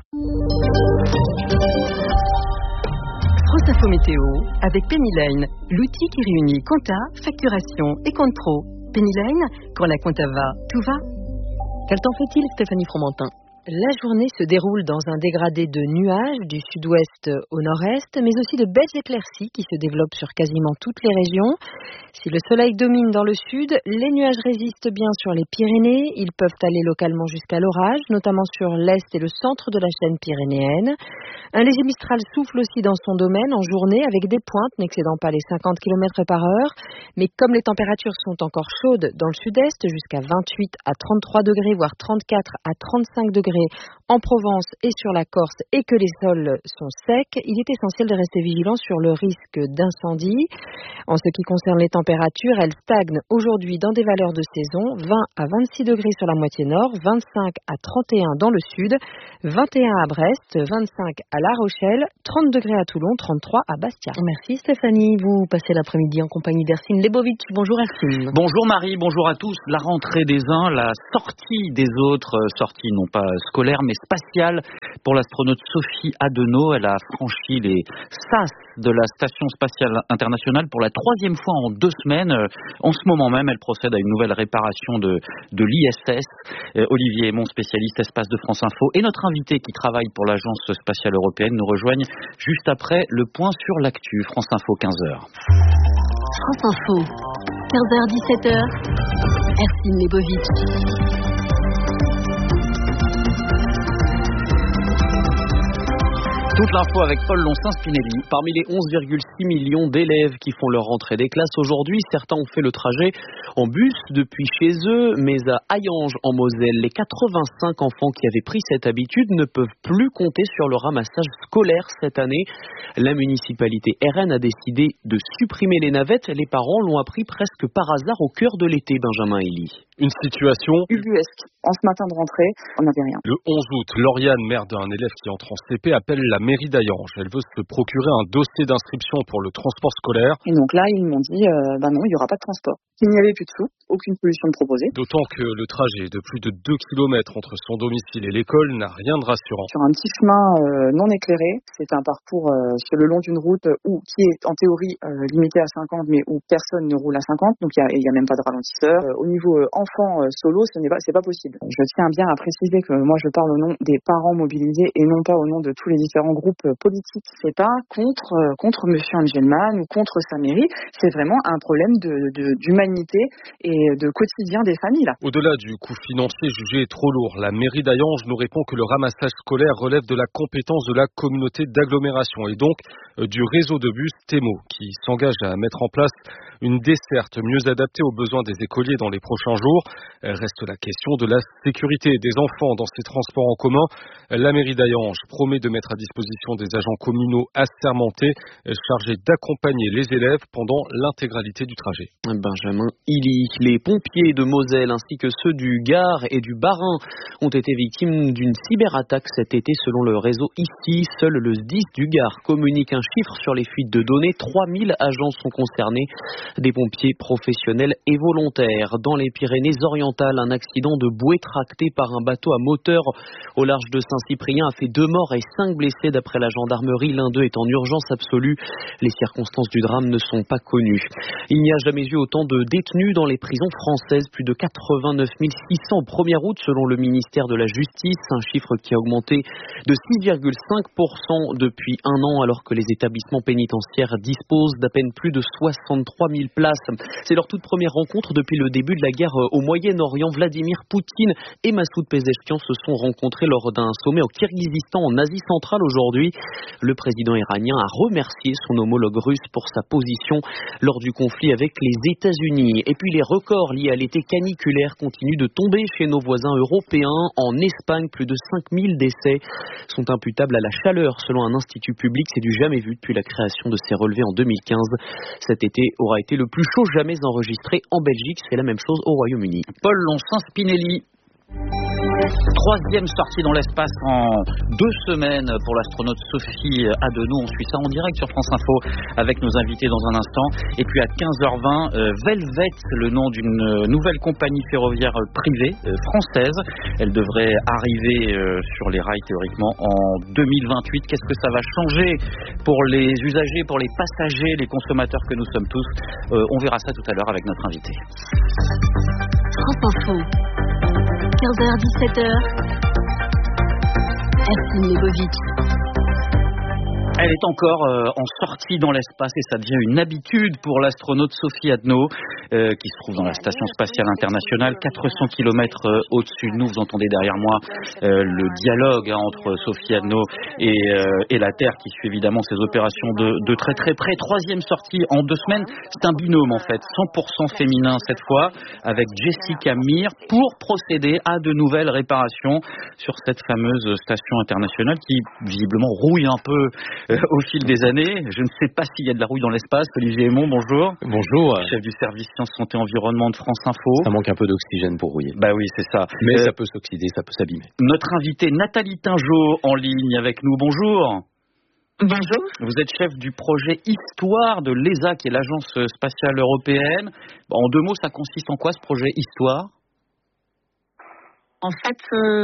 [SPEAKER 5] France Info Météo avec Penny Lane, l'outil qui réunit compta, facturation et compte pro. Penny Lane, quand la compta va, tout va. Quel temps fait-il, Stéphanie Fromentin?
[SPEAKER 12] La journée se déroule dans un dégradé de nuages du sud-ouest au nord-est, mais aussi de belles éclaircies qui se développent sur quasiment toutes les régions. Si le soleil domine dans le sud, les nuages résistent bien sur les Pyrénées. Ils peuvent aller localement jusqu'à l'orage, notamment sur l'est et le centre de la chaîne pyrénéenne. Un léger mistral souffle aussi dans son domaine en journée avec des pointes n'excédant pas les 50 km par heure. Mais comme les températures sont encore chaudes dans le sud-est, jusqu'à 28 à 33 degrés, voire 34 à 35 degrés en Provence et sur la Corse, et que les sols sont secs, il est essentiel de rester vigilant sur le risque d'incendie. En ce qui concerne les températures, elles stagnent aujourd'hui dans des valeurs de saison, 20 à 26 degrés sur la moitié nord, 25 à 31 dans le sud, 21 à Brest, 25 à La Rochelle, 30 degrés à Toulon, 33 à Bastia.
[SPEAKER 5] Merci Stéphanie, vous passez l'après-midi en compagnie d'Ercine Lebovitch. Bonjour Ercine.
[SPEAKER 13] Bonjour Marie, bonjour à tous. La rentrée des uns, la sortie des autres, sortie non pas scolaire mais spatiale pour l'astronaute Sophie Adenau. Elle a franchi les sas de la Station spatiale internationale pour la 3e fois en 2 semaines. En ce moment même, elle procède à une nouvelle réparation de l'ISS. Olivier Aymon, spécialiste espace de France Info, et notre invité qui travaille pour l'Agence spatiale européenne nous rejoignent juste après le point sur l'actu. France Info, 15h.
[SPEAKER 11] France Info, 15h-17h, Ercine Lebovitch.
[SPEAKER 14] Toute l'info avec Paul Loncin-Spinelli. Parmi les 11,6 millions d'élèves qui font leur rentrée des classes aujourd'hui, certains ont fait le trajet en bus depuis chez eux, mais à Hayange en Moselle, les 85 enfants qui avaient pris cette habitude ne peuvent plus compter sur le ramassage scolaire cette année. La municipalité RN a décidé de supprimer les navettes. Les parents l'ont appris presque par hasard au cœur de l'été, Benjamin Elie.
[SPEAKER 15] Une situation
[SPEAKER 16] ubuesque. En ce matin de rentrée, on n'avait rien.
[SPEAKER 15] Le 11 août, Lauriane, mère d'un élève qui entre en CP, appelle la mairie d'Hayange. Elle veut se procurer un dossier d'inscription pour le transport scolaire.
[SPEAKER 16] Et donc là, ils m'ont dit, non, il n'y aura pas de transport. Il n'y avait plus de sous, aucune solution de proposer.
[SPEAKER 15] D'autant que le trajet de plus de 2 km entre son domicile et l'école n'a rien de rassurant.
[SPEAKER 16] Sur un petit chemin non éclairé, c'est un parcours sur le long d'une route qui est en théorie limitée à 50, mais où personne ne roule à 50, donc il y a même pas de ralentisseur. Au niveau enfant solo, c'est pas possible. Je tiens bien à préciser que moi je parle au nom des parents mobilisés et non pas au nom de tous les différents groupes politiques. C'est pas contre monsieur Angelman ou contre sa mairie, c'est vraiment un problème d'humanité et de quotidien des familles là.
[SPEAKER 15] Au-delà du coût financier jugé trop lourd, la mairie d'Hayange nous répond que le ramassage scolaire relève de la compétence de la communauté d'agglomération et donc du réseau de bus TEMO qui s'engage à mettre en place une desserte mieux adaptée aux besoins des écoliers dans les prochains jours. Reste la question de la sécurité des enfants dans ces transports en commun. La mairie d'Hayange promet de mettre à disposition des agents communaux assermentés chargés d'accompagner les élèves pendant l'intégralité du trajet.
[SPEAKER 14] Benjamin Illy, les pompiers de Moselle ainsi que ceux du Gard et du Bas-Rhin ont été victimes d'une cyberattaque cet été selon le réseau ICI. Seul le SDIS du Gard communique un chiffre sur les fuites de données. 3000 agents sont concernés, des pompiers professionnels et volontaires. Dans les Pyrénées-Orientales, un accident de bouée tracté par un bateau à moteur au large de Saint-Cyprien a fait 2 morts et 5 blessés d'après la gendarmerie. L'un d'eux est en urgence absolue. Les circonstances du drame ne sont pas connues. Il n'y a jamais eu autant de détenus dans les prisons françaises, plus de 89 600 au 1er août selon le ministère de la Justice, un chiffre qui a augmenté de 6,5% depuis un an alors que les établissements pénitentiaires disposent d'à peine plus de 63 000 places. C'est leur toute première rencontre depuis le début de la guerre au Moyen-Orient. Vladimir Poutine et Massoud Pezeshkian se sont rencontrés lors d'un sommet au Kirghizistan en Asie centrale aujourd'hui. Le président iranien a remercié son homologue russe pour sa position lors du conflit avec les États-Unis. Et puis les records liés à l'été caniculaire continuent de tomber chez nos voisins européens. En Espagne, plus de 5000 décès sont imputables à la chaleur. Selon un institut public, c'est du jamais vu depuis la création de ces relevés en 2015. Cet été aura été le plus chaud jamais enregistré en Belgique. C'est la même chose au Royaume-Uni.
[SPEAKER 13] Paul Loncin-Spinelli. 3e sortie dans l'espace en 2 semaines pour l'astronaute Sophie Adenau. On suit ça en direct sur France Info avec nos invités dans un instant. Et puis à 15h20, Velvet, le nom d'une nouvelle compagnie ferroviaire privée française. Elle devrait arriver sur les rails théoriquement en 2028. Qu'est-ce que ça va changer pour les usagers, pour les passagers, les consommateurs que nous sommes tous? On verra ça tout à l'heure avec notre invité.
[SPEAKER 11] France Info. 15h-17h,
[SPEAKER 9] Ercine Lebovic.
[SPEAKER 13] Elle est encore en sortie dans l'espace et ça devient une habitude pour l'astronaute Sophie Adno qui se trouve dans la Station Spatiale Internationale, 400 km au-dessus de nous. Vous entendez derrière moi le dialogue entre Sophie Adno et la Terre qui suit évidemment ces opérations de très très près. Troisième sortie en 2 semaines. C'est un binôme en fait, 100% féminin cette fois, avec Jessica Meir pour procéder à de nouvelles réparations sur cette fameuse station internationale qui visiblement rouille un peu au fil des années. Je ne sais pas s'il y a de la rouille dans l'espace. Olivier Aymon, bonjour.
[SPEAKER 17] Bonjour.
[SPEAKER 13] Chef du service Sciences, Santé, Environnement de France Info.
[SPEAKER 17] Ça manque un peu d'oxygène pour rouiller.
[SPEAKER 13] Bah oui, c'est ça.
[SPEAKER 17] Mais ça peut s'oxyder, ça peut s'abîmer.
[SPEAKER 13] Notre invitée Nathalie Tingeot en ligne avec nous. Bonjour.
[SPEAKER 18] Bonjour.
[SPEAKER 13] Vous êtes chef du projet Histoire de l'ESA, qui est l'Agence spatiale européenne. En 2 mots, ça consiste en quoi ce projet Histoire ?
[SPEAKER 18] En fait,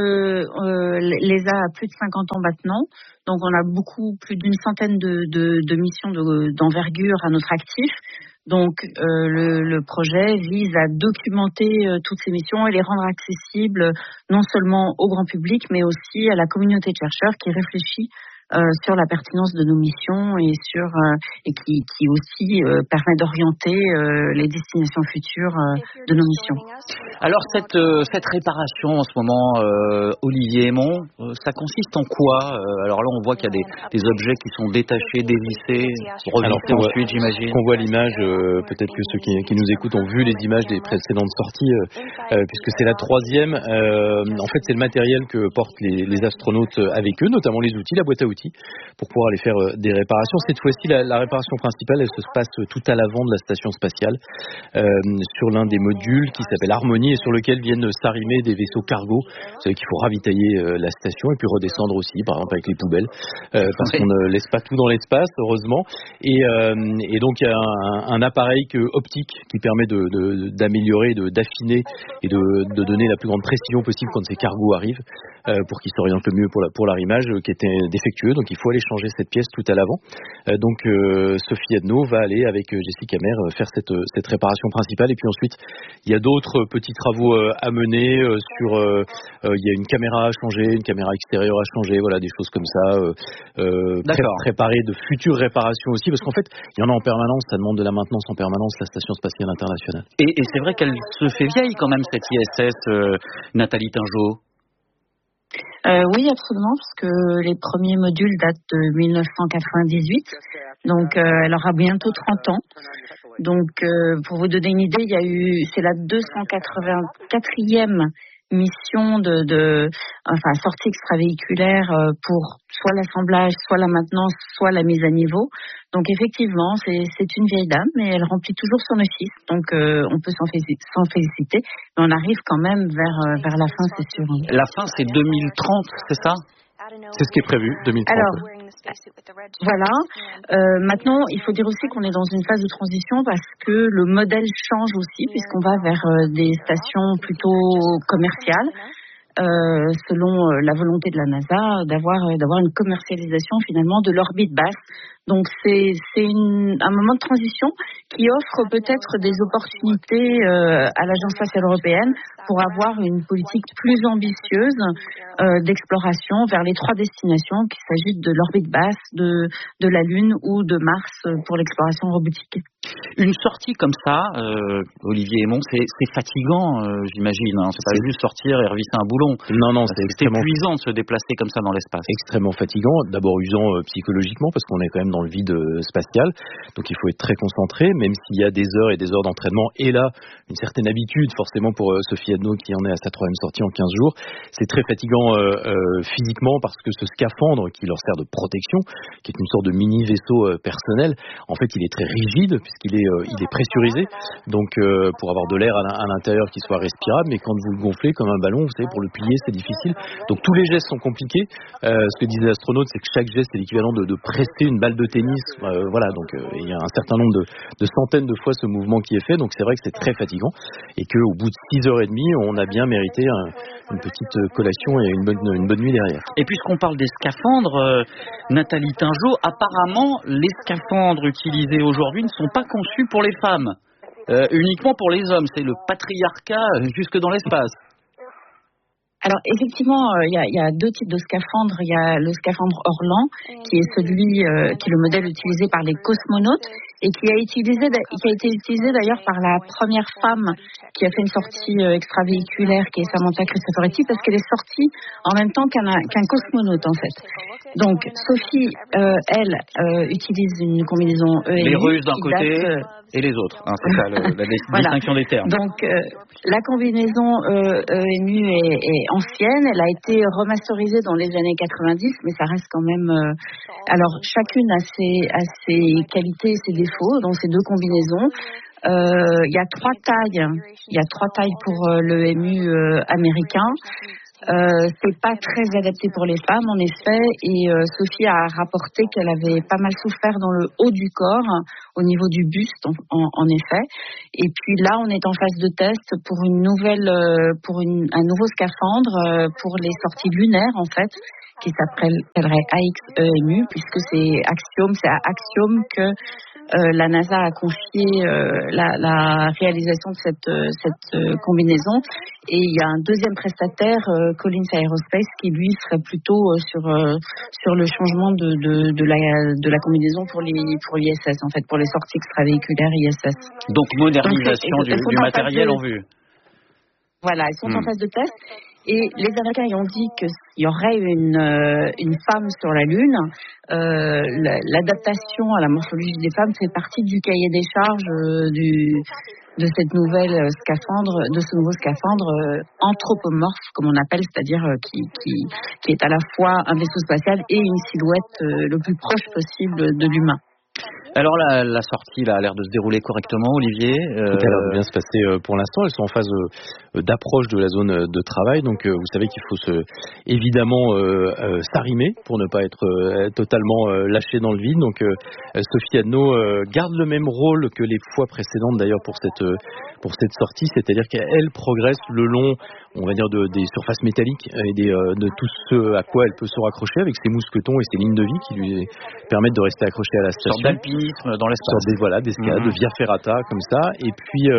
[SPEAKER 18] l'ESA a plus de 50 ans maintenant, donc on a plus d'une centaine de missions d'envergure à notre actif. Donc le projet vise à documenter toutes ces missions et les rendre accessibles non seulement au grand public, mais aussi à la communauté de chercheurs qui réfléchit sur la pertinence de nos missions et qui aussi permet d'orienter les destinations futures de nos missions.
[SPEAKER 13] Alors cette réparation en ce moment, Olivier Aymon, ça consiste en quoi ? Alors là on voit qu'il y a des objets qui sont détachés, dévissés, revissés ensuite j'imagine.
[SPEAKER 17] On voit l'image, peut-être que ceux qui nous écoutent ont vu les images des précédentes sorties, puisque c'est la 3e. En fait c'est le matériel que portent les astronautes avec eux, notamment les outils, la boîte à outils, pour pouvoir aller faire des réparations. Cette fois-ci, la réparation principale, elle se passe tout à l'avant de la station spatiale, sur l'un des modules qui s'appelle Harmonie et sur lequel viennent s'arrimer des vaisseaux cargo. Vous savez qu'il faut ravitailler la station et puis redescendre aussi, par exemple avec les poubelles, parce qu'on ne laisse pas tout dans l'espace, heureusement. Et donc il y a un appareil optique qui permet d'améliorer, d'affiner et de donner la plus grande précision possible quand ces cargos arrivent, pour qu'ils s'orientent le mieux pour l'arrimage, qui était défectueux. Donc il faut aller changer cette pièce tout à l'avant. Donc Sophie Adno va aller avec Jessica Meir faire cette réparation principale. Et puis ensuite, il y a d'autres petits travaux à mener. Il y a une caméra à changer, une caméra extérieure à changer, voilà, des choses comme ça. Préparer de futures réparations aussi, parce qu'en fait, il y en a en permanence. Ça demande de la maintenance en permanence, la Station Spatiale Internationale.
[SPEAKER 13] Et c'est vrai qu'elle se fait vieille quand même, cette ISS, Nathalie Tingeot.
[SPEAKER 18] Oui, absolument, parce que les premiers modules datent de 1998, donc elle aura bientôt 30 ans. Donc, pour vous donner une idée, c'est la 284e mission sortie extravéhiculaire pour soit l'assemblage, soit la maintenance, soit la mise à niveau. Donc effectivement, c'est une vieille dame, mais elle remplit toujours son office. Donc on peut s'en féliciter. Mais on arrive quand même vers la fin, c'est sûr.
[SPEAKER 13] La fin, c'est 2030, c'est ça ?
[SPEAKER 17] C'est ce qui est prévu, 2030.
[SPEAKER 18] Alors, voilà. Maintenant, il faut dire aussi qu'on est dans une phase de transition parce que le modèle change aussi, puisqu'on va vers des stations plutôt commerciales. Selon la volonté de la NASA, d'avoir une commercialisation finalement de l'orbite basse. Donc c'est un moment de transition qui offre peut-être des opportunités à l'Agence spatiale européenne pour avoir une politique plus ambitieuse d'exploration vers les 3 destinations, qu'il s'agisse de l'orbite basse, de la Lune ou de Mars pour l'exploration robotique.
[SPEAKER 13] Une sortie comme ça, Olivier Aymon, c'est fatigant, j'imagine. Hein. C'est pas juste sortir et revisser un boulon.
[SPEAKER 17] Non, c'est extrêmement
[SPEAKER 13] épuisant de se déplacer comme ça dans l'espace.
[SPEAKER 17] Extrêmement fatigant. D'abord usant psychologiquement, parce qu'on est quand même dans le vide spatial. Donc il faut être très concentré, même s'il y a des heures et des heures d'entraînement. Et là, une certaine habitude, forcément, pour Sophie Adno, qui en est à sa 3e sortie en 15 jours. C'est très fatigant physiquement, parce que ce scaphandre qui leur sert de protection, qui est une sorte de mini-vaisseau personnel, en fait, il est très rigide, puisqu'il est pressurisé, donc pour avoir de l'air à l'intérieur qui soit respirable, mais quand vous le gonflez comme un ballon, vous savez, pour le plier, c'est difficile. Donc tous les gestes sont compliqués. Ce que disait l'astronaute, c'est que chaque geste est l'équivalent de presser une balle de tennis. Voilà, donc il y a un certain nombre de centaines de fois ce mouvement qui est fait, donc c'est vrai que c'est très fatigant, et qu'au bout de 6h30, on a bien mérité une petite collation et une bonne nuit derrière.
[SPEAKER 13] Et puisqu'on parle des scaphandres, Nathalie Tingeot, apparemment, les scaphandres utilisés aujourd'hui ne sont pas conçus pour les femmes, uniquement pour les hommes. C'est le patriarcat jusque dans l'espace.
[SPEAKER 18] Alors effectivement, il y a deux types de scaphandres. Il y a le scaphandre Orlan, qui est celui qui est le modèle utilisé par les cosmonautes et qui a été utilisé d'ailleurs par la première femme qui a fait une sortie extravéhiculaire, qui est Samantha Cristoforetti, parce qu'elle est sortie en même temps qu'un cosmonaute en fait. Donc Sophie, elle, utilise une combinaison EMU.
[SPEAKER 13] Les Russes d'un côté et les autres, hein, c'est ça la distinction des termes.
[SPEAKER 18] Donc la combinaison EMU est ancienne, elle a été remasterisée dans les années 90, mais ça reste quand même... alors chacune a ses qualités et ses défauts dans ces deux combinaisons. Il y a trois tailles pour le EMU américain. C'est pas très adapté pour les femmes en effet, et Sophie a rapporté qu'elle avait pas mal souffert dans le haut du corps, au niveau du buste en effet. Et puis là on est en phase de test pour un nouveau scaphandre pour les sorties lunaires en fait, qui s'appellerait AX-EMU, puisque c'est à Axiom que la NASA a confié la réalisation de cette combinaison, et il y a un deuxième prestataire, Collins Aerospace, qui lui serait plutôt sur le changement de la combinaison pour l'ISS, en fait, pour les sorties extravéhiculaires ISS.
[SPEAKER 13] Donc modernisation du matériel en vue.
[SPEAKER 18] Voilà, ils sont en phase de test. Et les Américains ont dit qu'il y aurait une femme sur la Lune. L'adaptation à la morphologie des femmes fait partie du cahier des charges de ce nouveau scaphandre anthropomorphe, comme on appelle, c'est-à-dire qui est à la fois un vaisseau spatial et une silhouette le plus proche possible de l'humain.
[SPEAKER 13] Alors la sortie là, a l'air de se dérouler correctement, Olivier.
[SPEAKER 17] Elle a l'air de bien se passer pour l'instant. Elles sont en phase d'approche de la zone de travail. Donc vous savez qu'il faut évidemment s'arrimer pour ne pas être totalement lâché dans le vide. Donc Sophie Adno garde le même rôle que les fois précédentes d'ailleurs pour cette sortie, c'est-à-dire qu'elle progresse le long, on va dire, des surfaces métalliques et de tout ce à quoi elle peut se raccrocher avec ses mousquetons et ses lignes de vie qui lui permettent de rester accrochée à la station.
[SPEAKER 13] Sorte d'alpinisme dans l'espace.
[SPEAKER 17] D'escalade, de via ferrata comme ça. Et puis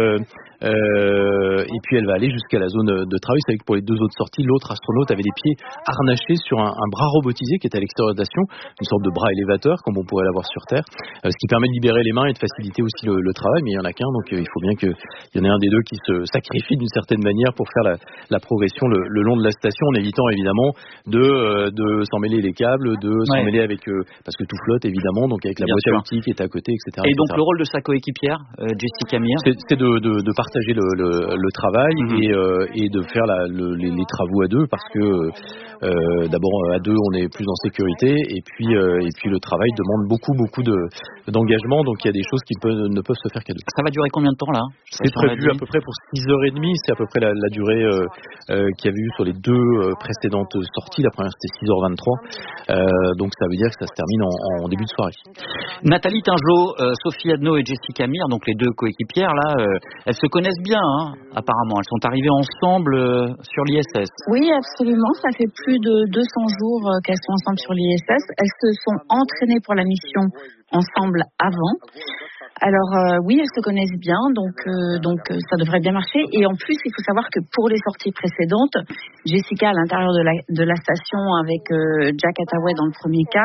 [SPEAKER 17] elle va aller jusqu'à la zone de travail. C'est vrai que pour les deux autres sorties, l'autre astronaute avait les pieds harnachés sur un bras robotisé qui est à l'extérieur de la station, une sorte de bras élévateur comme on pourrait l'avoir sur Terre, ce qui permet de libérer les mains et de faciliter aussi le travail. Mais il y en a qu'un, donc il faut bien qu'il y en ait un des deux qui se sacrifie d'une certaine manière pour faire la progression le long de la station, en évitant évidemment de s'en mêler les câbles, s'en mêler avec parce que tout flotte évidemment, donc avec la boîte à outils qui est à côté, etc.
[SPEAKER 13] Et donc le rôle de sa coéquipière, Jessica Meir,
[SPEAKER 17] c'est de partager le travail et de faire les travaux à deux, parce que d'abord à deux on est plus en sécurité, et puis le travail demande beaucoup d'engagement, donc il y a des choses qui ne peuvent se faire qu'à deux.
[SPEAKER 13] Ça va durer combien de temps là?
[SPEAKER 17] C'est prévu à peu près pour 6h30, c'est à peu près la durée qu'il y avait eu sur les deux précédentes sorties. La première c'était 6h23, donc ça veut dire que ça se termine en début de soirée.
[SPEAKER 13] Nathalie Tingeot, Sophie Adno et Jessica Meir, donc les deux coéquipières là, elles se connaissent bien hein, apparemment, elles sont arrivées ensemble sur l'ISS.
[SPEAKER 18] Oui, absolument, ça fait plus de 200 jours qu'elles sont ensemble sur l'ISS. Elles se sont entraînées pour la mission ensemble avant. Alors oui, elles se connaissent bien, donc ça devrait bien marcher. Et en plus, il faut savoir que pour les sorties précédentes, Jessica à l'intérieur de la station avec Jack Attaway dans le premier cas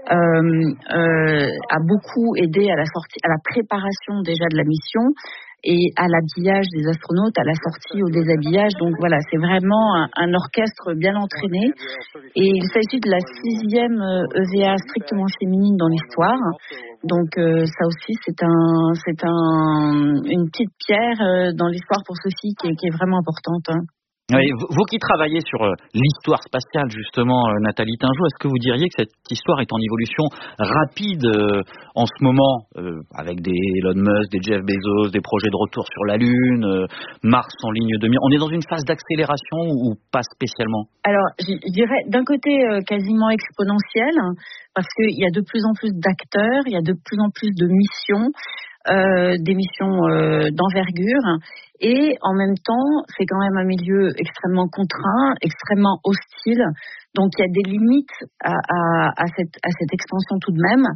[SPEAKER 18] a beaucoup aidé à la préparation déjà de la mission et à l'habillage des astronautes, à la sortie, au déshabillage. Donc voilà, c'est vraiment un orchestre bien entraîné. Et il s'agit de la 6e EVA strictement féminine dans l'histoire. Donc ça aussi, c'est une petite pierre dans l'histoire pour Sophie qui est vraiment importante. Hein.
[SPEAKER 13] Oui, vous qui travaillez sur l'histoire spatiale justement, Nathalie Tingeot, est-ce que vous diriez que cette histoire est en évolution rapide en ce moment, avec des Elon Musk, des Jeff Bezos, des projets de retour sur la Lune, Mars en ligne de mire? On est dans une phase d'accélération ou pas spécialement?
[SPEAKER 18] Alors, je dirais d'un côté quasiment exponentiel, parce qu'il y a de plus en plus d'acteurs, il y a de plus en plus de missions. Des missions d'envergure, et en même temps c'est quand même un milieu extrêmement contraint, extrêmement hostile, donc il y a des limites à cette expansion tout de même.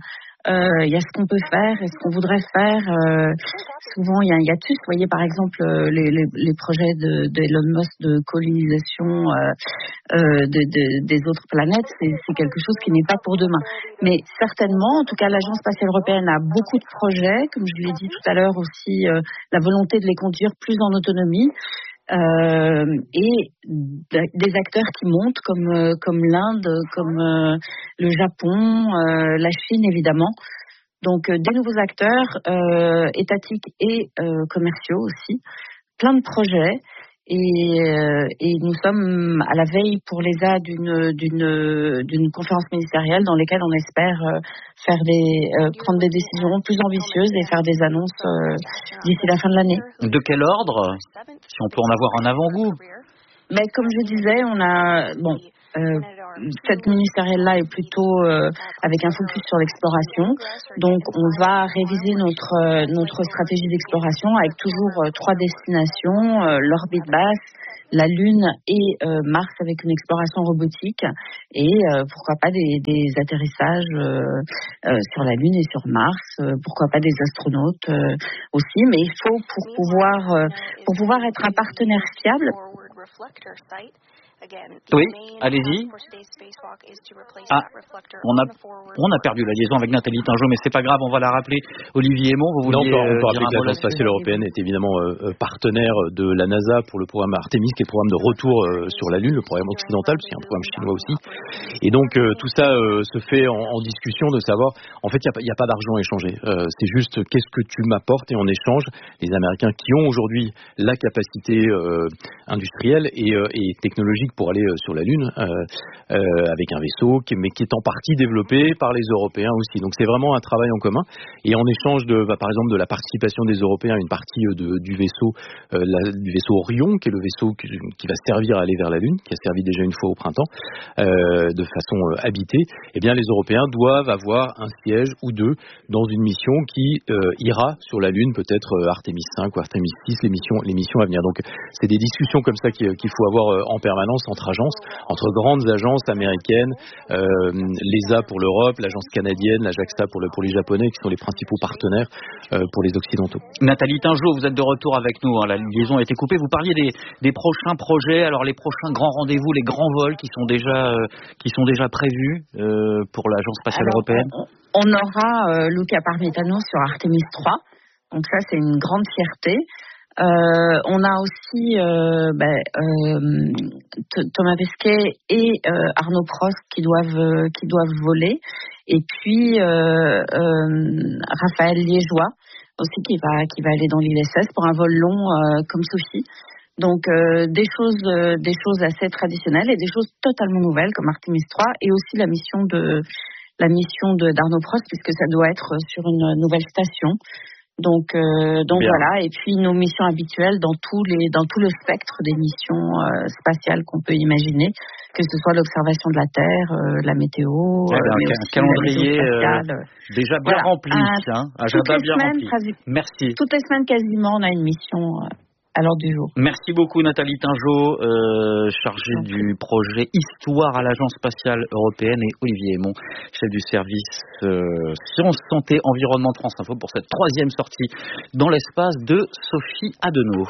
[SPEAKER 18] il y a ce qu'on peut faire et ce qu'on voudrait faire. Souvent, il y a un hiatus. Vous voyez, par exemple, les projets d'Elon Musk de colonisation des autres planètes, c'est quelque chose qui n'est pas pour demain. Mais certainement, en tout cas, l'Agence spatiale européenne a beaucoup de projets, comme je l'ai dit tout à l'heure aussi, la volonté de les conduire plus en autonomie. Et des acteurs qui montent comme l'Inde, comme le Japon, la Chine évidemment. Donc des nouveaux acteurs étatiques et commerciaux aussi, plein de projets. Et nous sommes à la veille pour l'ESA d'une conférence ministérielle dans laquelle on espère prendre des décisions plus ambitieuses et faire des annonces d'ici la fin de l'année.
[SPEAKER 13] De quel ordre, si on peut en avoir un avant-goût?
[SPEAKER 18] Mais comme je disais, on a cette ministérielle-là est plutôt avec un focus sur l'exploration. Donc, on va réviser notre stratégie d'exploration avec toujours 3 destinations, l'orbite basse, la Lune et Mars avec une exploration robotique et pourquoi pas des atterrissages sur la Lune et sur Mars, pourquoi pas des astronautes aussi, mais il faut pour pouvoir être un partenaire fiable.
[SPEAKER 13] Oui, allez-y. Ah, on a perdu la liaison avec Nathalie Tingeot, mais c'est pas grave, on va la rappeler. Olivier Aymon, vous vouliez
[SPEAKER 17] on peut rappeler que l'Agence
[SPEAKER 13] spatiale
[SPEAKER 17] spatiale européenne est évidemment partenaire de la NASA pour le programme Artemis, qui est le programme de retour sur la Lune, le programme occidental, parce qu'il y a un programme chinois aussi. Et donc tout ça se fait en discussion de savoir, en fait, il n'y a pas d'argent échangé. C'est juste qu'est-ce que tu m'apportes et en échange, les Américains qui ont aujourd'hui la capacité industrielle et technologique pour aller sur la Lune avec un vaisseau mais qui est en partie développé par les Européens aussi. Donc c'est vraiment un travail en commun et en échange par exemple de la participation des Européens à une partie du vaisseau Orion, qui est le vaisseau qui va servir à aller vers la Lune, qui a servi déjà une fois au printemps de façon habitée. Eh bien les Européens doivent avoir un siège ou 2 dans une mission qui ira sur la Lune, peut-être Artemis 5 ou Artemis 6, les missions à venir. Donc c'est des discussions comme ça qu'il faut avoir en permanence entre agences, entre grandes agences américaines, l'ESA pour l'Europe, l'agence canadienne, la JAXA pour les Japonais, qui sont les principaux partenaires pour les Occidentaux.
[SPEAKER 13] Nathalie Tingeot, vous êtes de retour avec nous, hein. La liaison a été coupée. Vous parliez des prochains projets, alors les prochains grands rendez-vous, les grands vols qui sont déjà prévus pour l'Agence spatiale européenne.
[SPEAKER 18] On aura Luca Parmitano sur Artemis 3, donc ça c'est une grande fierté. On a aussi Thomas Pesquet et Arnaud Prost qui doivent voler, et puis Raphaël Liégeois aussi qui va aller dans l'ISS pour un vol long comme Sophie. Donc des choses assez traditionnelles et des choses totalement nouvelles comme Artemis 3 et aussi la mission d'Arnaud Prost, puisque ça doit être sur une nouvelle station. Donc voilà, et puis nos missions habituelles dans tout le spectre des missions spatiales qu'on peut imaginer, que ce soit l'observation de la Terre, la météo,
[SPEAKER 13] un calendrier déjà bien rempli, agenda bien rempli. Merci.
[SPEAKER 18] Toutes les semaines quasiment, on a une mission à l'ordre du jour.
[SPEAKER 13] Merci beaucoup Nathalie Tingeot, chargée du projet Histoire à l'Agence spatiale européenne, et Olivier Aymon, chef du service Sciences, Santé, Environnement de France Info pour cette 3e sortie dans l'espace de Sophie Adenau.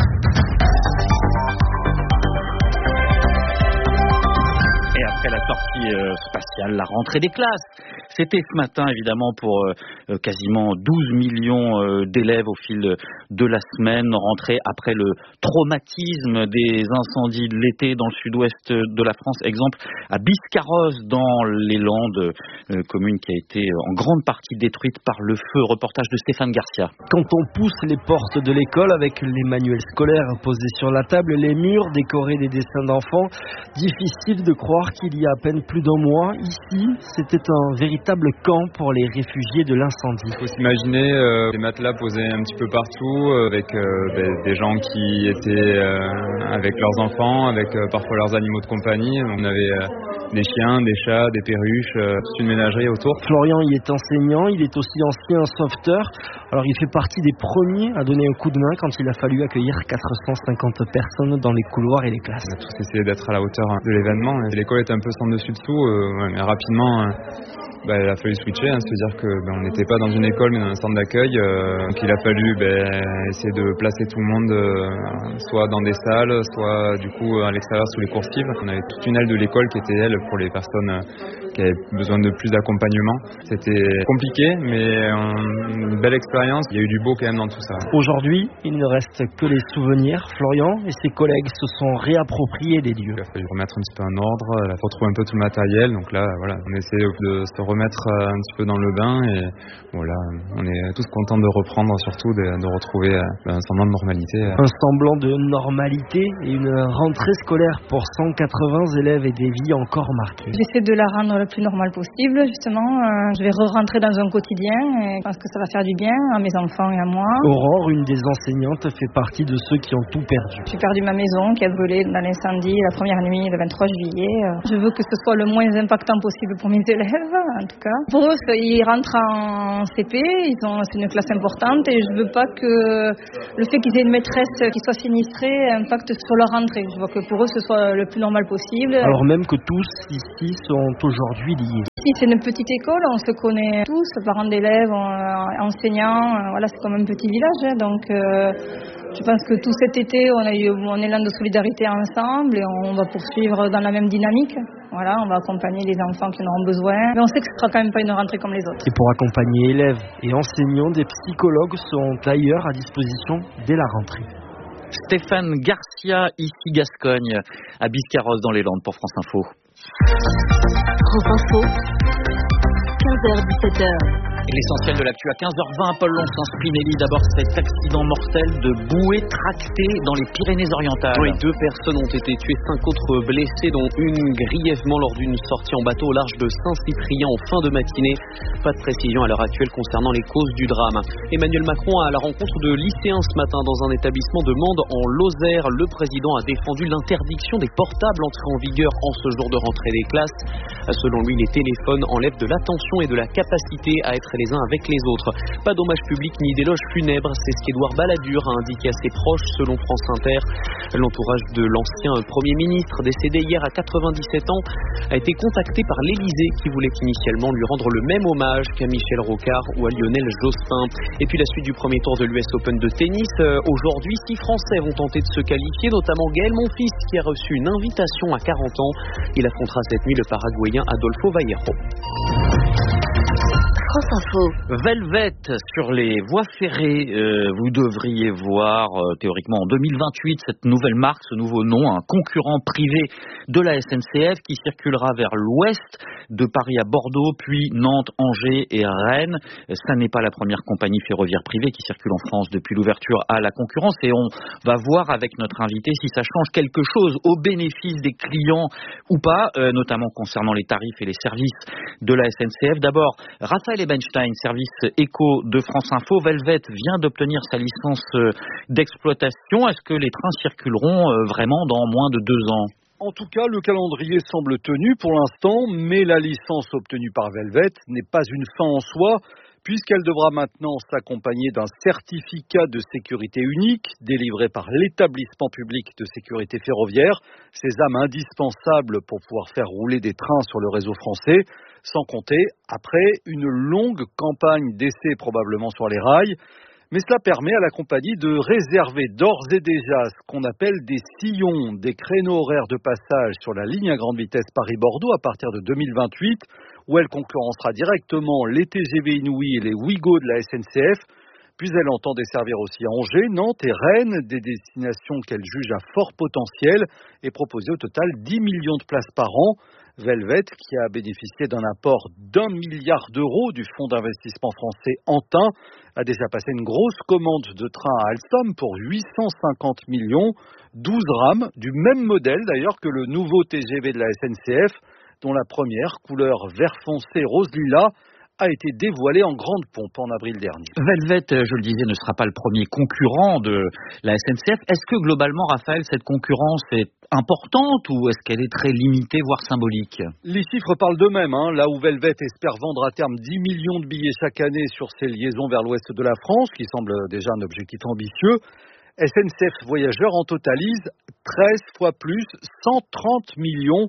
[SPEAKER 13] Et après la sortie spatiale, la rentrée des classes. C'était ce matin, évidemment, pour quasiment 12 millions d'élèves au fil de la semaine, rentrée après le traumatisme des incendies de l'été dans le sud-ouest de la France. Exemple à Biscarrosse, dans les Landes, commune qui a été en grande partie détruite par le feu. Reportage de Stéphane Garcia.
[SPEAKER 19] Quand on pousse les portes de l'école avec les manuels scolaires posés sur la table, les murs décorés des dessins d'enfants, difficile de croire qu'il y a à peine plus d'1 mois, ici, c'était un véritable camp pour les réfugiés de l'incendie.
[SPEAKER 20] Il faut s'imaginer des matelas posés un petit peu partout, avec des gens qui étaient avec leurs enfants, avec parfois leurs animaux de compagnie. On avait des chiens, des chats, des perruches, toute une ménagerie autour.
[SPEAKER 19] Florian y est enseignant, il est aussi ancien sauveteur. Alors il fait partie des premiers à donner un coup de main quand il a fallu accueillir 450 personnes dans les couloirs et les classes.
[SPEAKER 20] On a tous essayé d'être à la hauteur de l'événement. L'école est un peu sans dessus dessous, mais rapidement il a fallu switcher, se dire que on n'était pas dans une école mais dans un centre d'accueil. Donc il a fallu essayer de placer tout le monde soit dans des salles, soit du coup à l'extérieur sous les coursives. On avait toute une aile de l'école qui était elle pour les personnes qui avaient besoin de plus d'accompagnement. C'était compliqué mais une belle expérience. Il y a eu du beau quand même dans tout ça.
[SPEAKER 19] Aujourd'hui, il ne reste que les souvenirs. Florian et ses collègues se sont réappropriés des lieux.
[SPEAKER 20] Il a fallu remettre un petit peu en ordre, retrouver un peu tout le matériel. Donc là, voilà, on essaie de se remettre un petit peu dans le bain et voilà, on est tous contents de reprendre, surtout de retrouver un semblant de normalité.
[SPEAKER 19] Un semblant de normalité et une rentrée scolaire pour 180 élèves et des vies encore marquées.
[SPEAKER 7] J'essaie de la rendre le plus normale possible, justement. Je vais rentrer dans un quotidien et je pense que ça va faire du bien à mes enfants et à moi.
[SPEAKER 19] Aurore, une des enseignantes, fait partie de ceux qui ont tout perdu.
[SPEAKER 7] J'ai perdu ma maison qui a brûlé dans l'incendie la première nuit, le 23 juillet. Je veux que ce soit le moins impactant possible pour mes élèves, en tout cas. Pour eux, ils rentrent en CP, c'est une classe importante et je veux pas que le fait qu'ils aient une maîtresse qui soit sinistrée impacte sur leur rentrée. Je veux que pour eux, ce soit le plus normal possible.
[SPEAKER 19] Alors même que tous ici sont aujourd'hui liés.
[SPEAKER 7] Ici, c'est une petite école, on se connaît tous, parents d'élèves, enseignants, voilà, c'est comme un petit village, donc je pense que tout cet été, on a eu un élan de solidarité ensemble et on va poursuivre dans la même dynamique. Voilà, on va accompagner les enfants qui en auront besoin, mais on sait que ce sera quand même pas une rentrée comme les autres.
[SPEAKER 19] Et pour accompagner élèves et enseignants, des psychologues seront ailleurs à disposition dès la rentrée.
[SPEAKER 13] Stéphane Garcia, ici Gascogne, à Biscarrosse dans les Landes pour France Info.
[SPEAKER 11] France Info, 15h-17h.
[SPEAKER 13] L'essentiel de l'actu à 15h20, Paul Lons-Spinelli. D'abord cet accident mortel de bouée tractée dans les Pyrénées-Orientales.
[SPEAKER 14] Oui, 2 personnes ont été tuées, 5 autres blessées, dont une grièvement lors d'une sortie en bateau au large de Saint-Cyprien en fin de matinée. Pas de précision à l'heure actuelle concernant les causes du drame. Emmanuel Macron a à la rencontre de lycéens ce matin dans un établissement de Mende en Lozère. Le président a défendu l'interdiction des portables entrés en vigueur en ce jour de rentrée des classes. Selon lui, les téléphones enlèvent de l'attention et de la capacité à être les uns avec les autres. Pas d'hommage public ni d'éloge funèbre, c'est ce qu'Édouard Balladur a indiqué à ses proches selon France Inter. L'entourage de l'ancien Premier ministre, décédé hier à 97 ans, a été contacté par l'Élysée qui voulait initialement lui rendre le même hommage qu'à Michel Rocard ou à Lionel Jospin. Et puis la suite du premier tour de l'US Open de tennis. Aujourd'hui, 6 Français vont tenter de se qualifier, notamment Gaël Monfils qui a reçu une invitation à 40 ans. Il affrontera cette nuit le Paraguayen Adolfo Vallejo.
[SPEAKER 11] France Info.
[SPEAKER 13] Velvet sur les voies ferrées. Vous devriez voir théoriquement en 2028 cette nouvelle marque, ce nouveau nom, un concurrent privé de la SNCF qui circulera vers l'ouest de Paris à Bordeaux, puis Nantes, Angers et Rennes. Ça n'est pas la première compagnie ferroviaire privée qui circule en France depuis l'ouverture à la concurrence et on va voir avec notre invité si ça change quelque chose au bénéfice des clients ou pas, notamment concernant les tarifs et les services de la SNCF. D'abord, Raphaël Ebenstein, service éco de France Info. Velvet vient d'obtenir sa licence d'exploitation. Est-ce que les trains circuleront vraiment dans moins de 2 ans ?
[SPEAKER 21] En tout cas, le calendrier semble tenu pour l'instant, mais la licence obtenue par Velvet n'est pas une fin en soi, puisqu'elle devra maintenant s'accompagner d'un certificat de sécurité unique délivré par l'établissement public de sécurité ferroviaire, sésame indispensable pour pouvoir faire rouler des trains sur le réseau français, sans compter, après, une longue campagne d'essai probablement sur les rails. Mais cela permet à la compagnie de réserver d'ores et déjà ce qu'on appelle des sillons, des créneaux horaires de passage sur la ligne à grande vitesse Paris-Bordeaux à partir de 2028, où elle concurrencera directement les TGV Inouï et les Ouigo de la SNCF. Puis elle entend desservir aussi Angers, Nantes et Rennes, des destinations qu'elle juge à fort potentiel, et proposer au total 10 millions de places par an. Velvet, qui a bénéficié d'un apport d'1 milliard d'euros du fonds d'investissement français Antin, a déjà passé une grosse commande de train à Alstom pour 850 millions, 12 rames, du même modèle d'ailleurs que le nouveau TGV de la SNCF, dont la première, couleur vert foncé rose lilas, a été dévoilé en grande pompe en avril dernier.
[SPEAKER 13] Velvet, je le disais, ne sera pas le premier concurrent de la SNCF. Est-ce que globalement, Raphaël, cette concurrence est importante ou est-ce qu'elle est très limitée, voire symbolique ?
[SPEAKER 21] Les chiffres parlent d'eux-mêmes. Là où Velvet espère vendre à terme 10 millions de billets chaque année sur ses liaisons vers l'ouest de la France, qui semble déjà un objectif ambitieux, SNCF Voyageurs en totalise 13 fois plus, 130 millions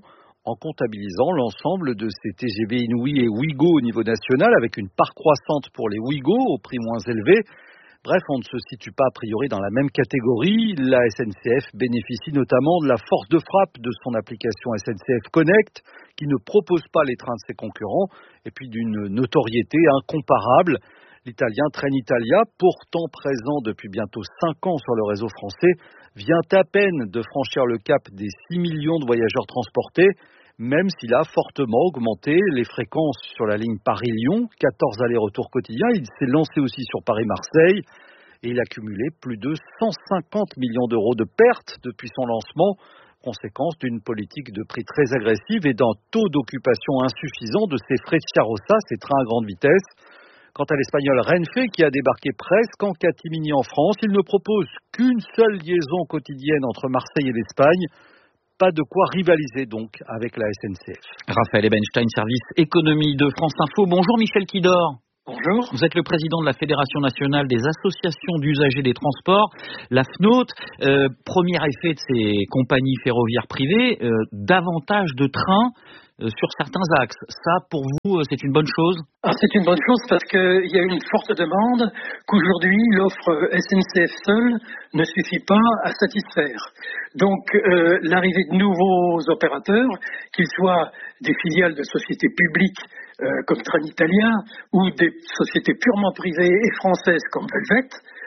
[SPEAKER 21] en comptabilisant l'ensemble de ces TGV Inouï et Ouigo au niveau national, avec une part croissante pour les Ouigo au prix moins élevé. Bref, on ne se situe pas a priori dans la même catégorie. La SNCF bénéficie notamment de la force de frappe de son application SNCF Connect, qui ne propose pas les trains de ses concurrents, et puis d'une notoriété incomparable. L'italien Trenitalia, pourtant présent depuis bientôt 5 ans sur le réseau français, vient à peine de franchir le cap des 6 millions de voyageurs transportés, même s'il a fortement augmenté les fréquences sur la ligne Paris-Lyon, 14 allers-retours quotidiens. Il s'est lancé aussi sur Paris-Marseille et il a cumulé plus de 150 millions d'euros de pertes depuis son lancement, conséquence d'une politique de prix très agressive et d'un taux d'occupation insuffisant de ces Freccia Rossa, ces trains à grande vitesse. Quant à l'Espagnol Renfe, qui a débarqué presque en catimini en France, il ne propose qu'une seule liaison quotidienne entre Marseille et l'Espagne. Pas de quoi rivaliser donc avec la SNCF.
[SPEAKER 13] Raphaël Ebenstein, service économie de France Info. Bonjour Michel Kidor.
[SPEAKER 1] Bonjour.
[SPEAKER 13] Vous êtes le président de la Fédération nationale des associations d'usagers des transports, la FNOT. Premier effet de ces compagnies ferroviaires privées, davantage de trains sur certains axes. Ça, pour vous, c'est une bonne chose ?
[SPEAKER 1] C'est une bonne chose parce qu'il y a une forte demande qu'aujourd'hui, l'offre SNCF seule ne suffit pas à satisfaire. Donc, l'arrivée de nouveaux opérateurs, qu'ils soient des filiales de sociétés publiques comme Trenitalia ou des sociétés purement privées et françaises comme Velvet,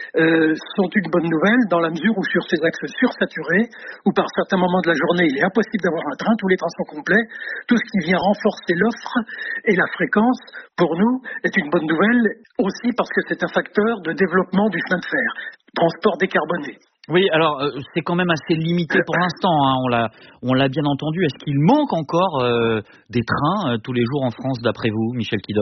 [SPEAKER 1] sont une bonne nouvelle dans la mesure où sur ces axes sursaturés, où par certains moments de la journée il est impossible d'avoir un train, tous les trains sont complets, tout ce qui vient renforcer l'offre et la fréquence, pour nous, est une bonne nouvelle aussi parce que c'est un facteur de développement du chemin de fer, transport décarboné.
[SPEAKER 13] Oui, alors c'est quand même assez limité pour l'instant, hein, on l'a bien entendu. Est-ce qu'il manque encore des trains tous les jours en France d'après vous, Michel Kidor ?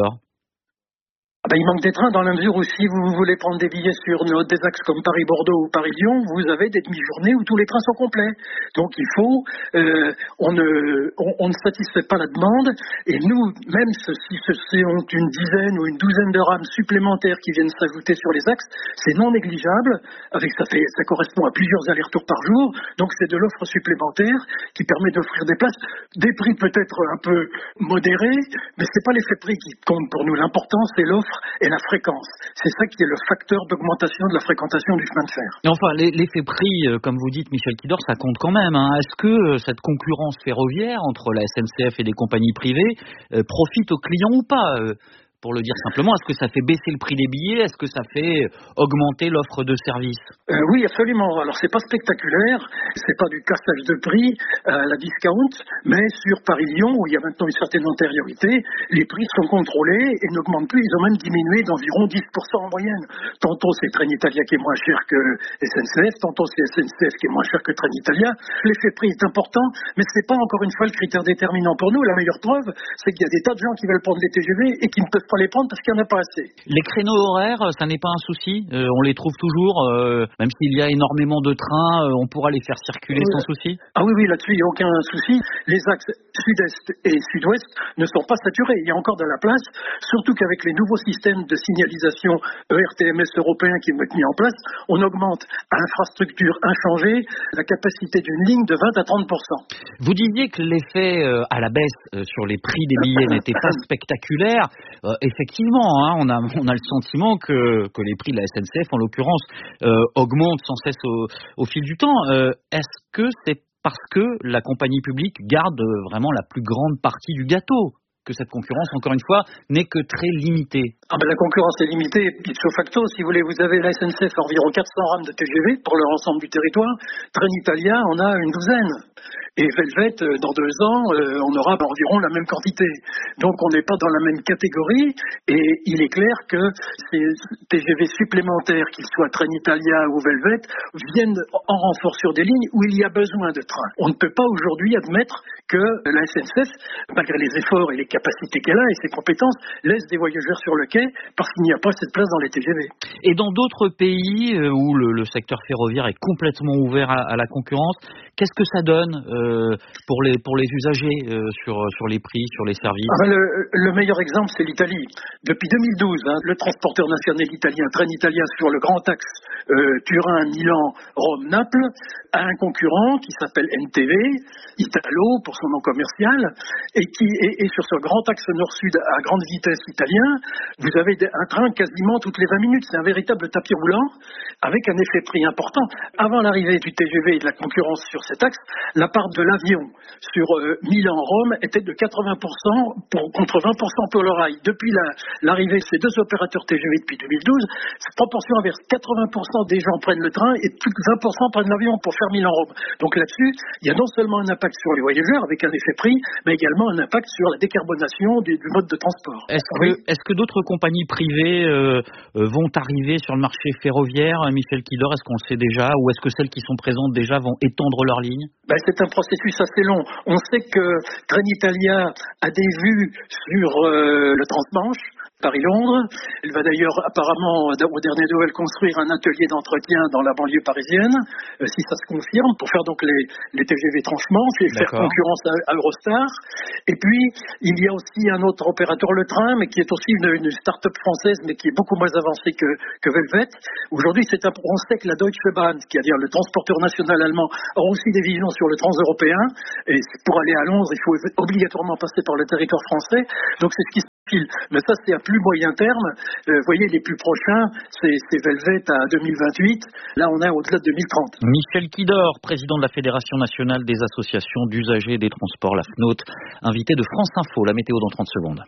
[SPEAKER 1] Il manque des trains dans la mesure où si vous voulez prendre des billets sur des axes comme Paris-Bordeaux ou Paris-Lyon, vous avez des demi-journées où tous les trains sont complets. Donc il faut, on ne satisfait pas la demande et nous, même si ce ont une dizaine ou une douzaine de rames supplémentaires qui viennent s'ajouter sur les axes, c'est non négligeable, ça correspond à plusieurs allers-retours par jour, donc c'est de l'offre supplémentaire qui permet d'offrir des places, des prix peut-être un peu modérés, mais c'est pas l'effet prix qui compte pour nous. L'important c'est l'offre et la fréquence. C'est ça qui est le facteur d'augmentation de la fréquentation du chemin de fer.
[SPEAKER 13] Et enfin, l'effet prix, comme vous dites, Michel Kidor, ça compte quand même. Hein. Est-ce que cette concurrence ferroviaire entre la SNCF et des compagnies privées profite aux clients ou pas pour le dire simplement, est-ce que ça fait baisser le prix des billets ? Est-ce que ça fait augmenter l'offre de services ?
[SPEAKER 1] Oui, absolument. Alors, c'est pas spectaculaire, c'est pas du cassage de prix à la discount, mais sur Paris-Lyon, où il y a maintenant une certaine antériorité, les prix sont contrôlés et n'augmentent plus. Ils ont même diminué d'environ 10% en moyenne. Tantôt, c'est Trenitalia qui est moins cher que SNCF, tantôt, c'est SNCF qui est moins cher que Trenitalia. L'effet prix est important, mais c'est pas encore une fois le critère déterminant pour nous. La meilleure preuve, c'est qu'il y a des tas de gens qui veulent prendre les TGV et qui ne peuvent pas les prendre parce qu'il n'y en a pas assez.
[SPEAKER 13] Les créneaux horaires, ça n'est pas un souci. On les trouve toujours, même s'il y a énormément de trains, on pourra les faire circuler sans souci.
[SPEAKER 1] Ah oui, là-dessus, il n'y a aucun souci. Les axes sud-est et sud-ouest ne sont pas saturés. Il y a encore de la place, surtout qu'avec les nouveaux systèmes de signalisation ERTMS européens qui vont être mis en place, on augmente à infrastructure inchangée la capacité d'une ligne de 20 à 30%.
[SPEAKER 13] Vous disiez que l'effet à la baisse sur les prix des billets n'était pas spectaculaire. Effectivement, hein, on a le sentiment que les prix de la SNCF, en l'occurrence, augmentent sans cesse au fil du temps. Est-ce que c'est parce que la compagnie publique garde vraiment la plus grande partie du gâteau ? Que cette concurrence, encore une fois, n'est que très limitée.
[SPEAKER 1] La concurrence est limitée, ipso facto. Si vous voulez, vous avez la SNCF environ 400 rames de TGV pour l'ensemble du territoire. Trenitalia en a une douzaine. Et Velvet, dans 2 ans, on aura environ la même quantité. Donc on n'est pas dans la même catégorie. Et il est clair que ces TGV supplémentaires, qu'ils soient Trenitalia ou Velvet, viennent en renfort sur des lignes où il y a besoin de trains. On ne peut pas aujourd'hui admettre que la SNCF, malgré les efforts et les capacités qu'elle a et ses compétences, laisse des voyageurs sur le quai bloqué parce qu'il n'y a pas assez de place dans les TGV.
[SPEAKER 13] Et dans d'autres pays où le secteur ferroviaire est complètement ouvert à la concurrence, qu'est-ce que ça donne pour les usagers sur les prix, sur les services?
[SPEAKER 1] Le meilleur exemple, c'est l'Italie. Depuis 2012, le transporteur national italien, Trenitalia, sur le grand axe Turin, Milan, Rome, Naples, a un concurrent qui s'appelle NTV, Italo pour son nom commercial, et qui est sur ce grand axe nord-sud à grande vitesse italien. Vous avez un train quasiment toutes les 20 minutes. C'est un véritable tapis roulant avec un effet prix important. Avant l'arrivée du TGV et de la concurrence sur cet axe, la part de l'avion sur Milan-Rome était de 80% contre 20% pour le rail. Depuis l'arrivée de ces deux opérateurs TGV depuis 2012, cette proportion inverse. 80% des gens prennent le train et plus de 20% prennent l'avion pour faire Milan-Rome. Donc là-dessus, il y a non seulement un impact sur les voyageurs avec un effet prix, mais également un impact sur la décarbonation du mode de transport.
[SPEAKER 13] Est-ce que d'autres compagnies privées vont arriver sur le marché ferroviaire, Michel Kidor, est-ce qu'on le sait déjà, ou est-ce que celles qui sont présentes déjà vont étendre leurs lignes?
[SPEAKER 1] C'est un processus assez long. On sait que Trenitalia a des vues sur le transmanche, Paris-Londres. Elle va d'ailleurs apparemment, aux dernières nouvelles, construire un atelier d'entretien dans la banlieue parisienne, si ça se confirme, pour faire donc les TGV transmanche et faire concurrence à Eurostar. Et puis, il y a aussi un autre opérateur, le train, mais qui est aussi une start-up française, mais qui est beaucoup moins avancée que Velvet. Aujourd'hui, on sait que la Deutsche Bahn, c'est-à-dire le transporteur national allemand, a aussi des visions sur le transeuropéen. Et pour aller à Londres, il faut obligatoirement passer par le territoire français. Donc, c'est ce qui se file. Mais ça, c'est à plus moyen terme. Vous voyez, les plus prochains, c'est Velvet à 2028. Là, on est au-delà de 2030.
[SPEAKER 13] Michel Kidor, président de la Fédération nationale des associations d'usagers des transports, la FNOT, invité de France Info. La météo dans 30 secondes.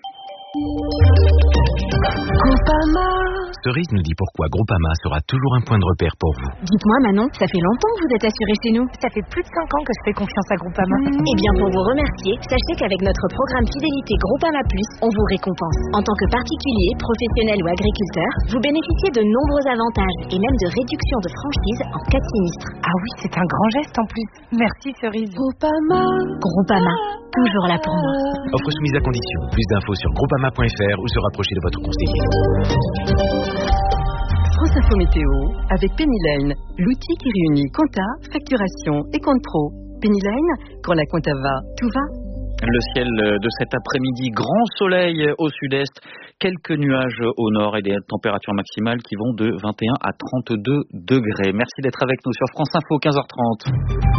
[SPEAKER 6] Groupama. Cerise nous dit pourquoi Groupama sera toujours un point de repère pour vous.
[SPEAKER 11] Dites-moi Manon, ça fait longtemps que vous êtes assurée chez nous.
[SPEAKER 10] Ça fait plus de 5 ans que je fais confiance à Groupama.
[SPEAKER 11] Eh bien pour vous remercier, sachez qu'avec notre programme fidélité Groupama Plus, on vous récompense. En tant que particulier, professionnel ou agriculteur, vous bénéficiez de nombreux avantages et même de réductions de franchise en cas de sinistre.
[SPEAKER 10] Ah oui, c'est un grand geste en plus. Merci Cerise.
[SPEAKER 11] Groupama, toujours là pour moi.
[SPEAKER 6] Offre soumise à condition. Plus d'infos sur groupama.fr ou se rapprocher de votre conseiller.
[SPEAKER 5] France Info Météo avec Pennyline, l'outil qui réunit compta, facturation et compte pro. Pennyline, quand la compta va, tout va.
[SPEAKER 13] Le ciel de cet après-midi, grand soleil au sud-est, quelques nuages au nord et des températures maximales qui vont de 21 à 32 degrés. Merci d'être avec nous sur France Info, 15h30.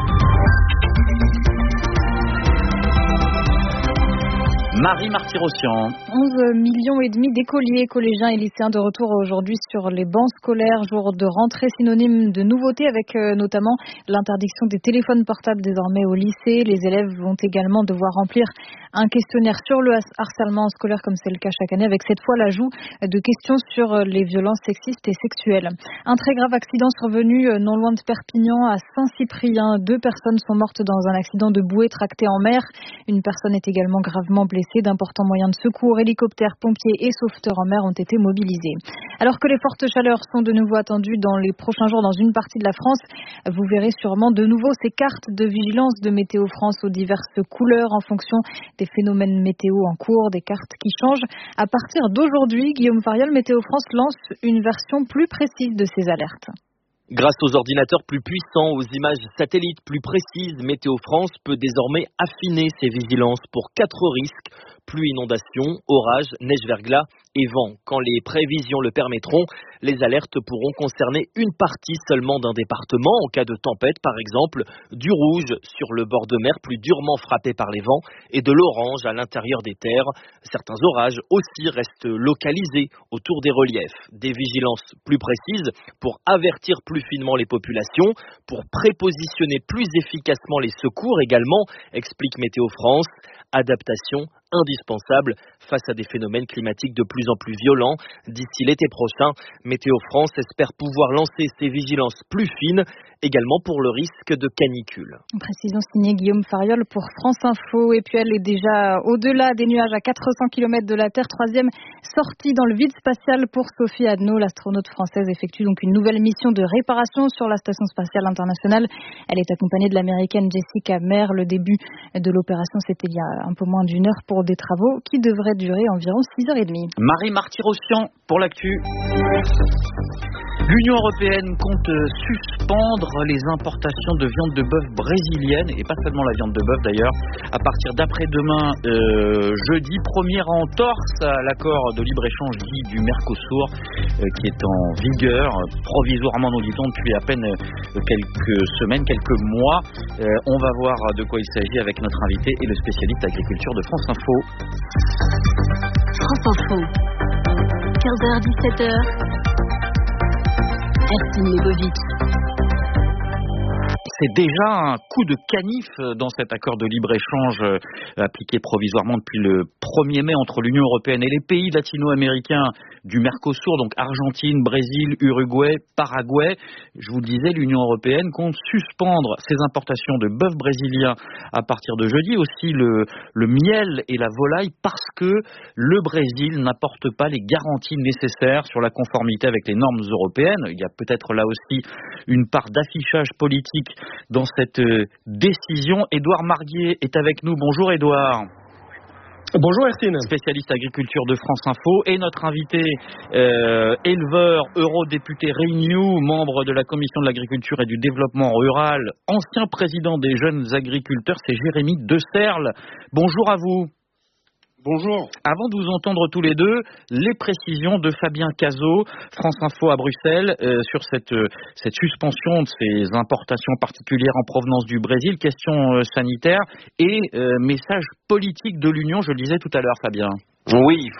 [SPEAKER 13] Marie Martyrossian.
[SPEAKER 7] 11,5 millions d'écoliers, collégiens et lycéens de retour aujourd'hui sur les bancs scolaires. Jour de rentrée synonyme de nouveauté avec notamment l'interdiction des téléphones portables désormais au lycée. Les élèves vont également devoir remplir un questionnaire sur le harcèlement scolaire comme c'est le cas chaque année, avec cette fois l'ajout de questions sur les violences sexistes et sexuelles. Un très grave accident survenu non loin de Perpignan à Saint-Cyprien. 2 personnes sont mortes dans un accident de bouée tractée en mer. Une personne est également gravement blessée. D'importants moyens de secours, hélicoptères, pompiers et sauveteurs en mer ont été mobilisés. Alors que les fortes chaleurs sont de nouveau attendues dans les prochains jours dans une partie de la France, vous verrez sûrement de nouveau ces cartes de vigilance de Météo France aux diverses couleurs en fonction des phénomènes météo en cours, des cartes qui changent. À partir d'aujourd'hui, Guillaume Fariol, Météo France lance une version plus précise de ces alertes.
[SPEAKER 2] Grâce aux ordinateurs plus puissants, aux images satellites plus précises, Météo France peut désormais affiner ses vigilances pour 4 risques: pluie, inondation, orage, neige-verglas et vent. Quand les prévisions le permettront, les alertes pourront concerner une partie seulement d'un département. En cas de tempête, par exemple, du rouge sur le bord de mer plus durement frappé par les vents et de l'orange à l'intérieur des terres. Certains orages aussi restent localisés autour des reliefs. Des vigilances plus précises pour avertir plus finement les populations, pour prépositionner plus efficacement les secours également, explique Météo France. Adaptation indispensable face à des phénomènes climatiques de plus en plus violents. D'ici l'été prochain, Météo France espère pouvoir lancer ses vigilances plus fines également pour le risque de canicule.
[SPEAKER 7] Précision signée Guillaume Fariol pour France Info. Et puis elle est déjà au-delà des nuages à 400 km de la Terre. 3e sortie dans le vide spatial pour Sophie Adno. L'astronaute française effectue donc une nouvelle mission de réparation sur la Station spatiale internationale. Elle est accompagnée de l'américaine Jessica Meir. Le début de l'opération, c'était il y a un peu moins d'1 heure pour des travaux qui devraient durer environ 6h30.
[SPEAKER 13] Marie Martyrossian pour l'actu. L'Union européenne compte suspendre les importations de viande de bœuf brésilienne, et pas seulement la viande de bœuf d'ailleurs, à partir d'après-demain, jeudi, première entorse à l'accord de libre-échange dit du Mercosur, qui est en vigueur provisoirement, nous dit-on, depuis à peine quelques semaines, quelques mois. On va voir de quoi il s'agit avec notre invité et le spécialiste agriculture de France Info.
[SPEAKER 11] France Info, 15h-17h. Ercine Lebovic.
[SPEAKER 13] C'est déjà un coup de canif dans cet accord de libre-échange appliqué provisoirement depuis le 1er mai entre l'Union européenne et les pays latino-américains du Mercosur, donc Argentine, Brésil, Uruguay, Paraguay. Je vous le disais, l'Union européenne compte suspendre ses importations de bœuf brésilien à partir de jeudi, aussi le miel et la volaille, parce que le Brésil n'apporte pas les garanties nécessaires sur la conformité avec les normes européennes. Il y a peut-être là aussi une part d'affichage politique dans cette décision. Édouard Marguier est avec nous. Bonjour Édouard.
[SPEAKER 4] Bonjour Ercine.
[SPEAKER 13] Spécialiste agriculture de France Info, et notre invité éleveur, eurodéputé Renew, membre de la commission de l'agriculture et du développement rural, ancien président des jeunes agriculteurs, c'est Jérémy Deserle. Bonjour à vous.
[SPEAKER 4] Bonjour.
[SPEAKER 13] Avant de vous entendre tous les deux, les précisions de Fabien Cazot, France Info à Bruxelles, sur cette suspension de ces importations particulières en provenance du Brésil, question sanitaire et message politique de l'Union, je le disais tout à l'heure, Fabien.
[SPEAKER 22] Oui, il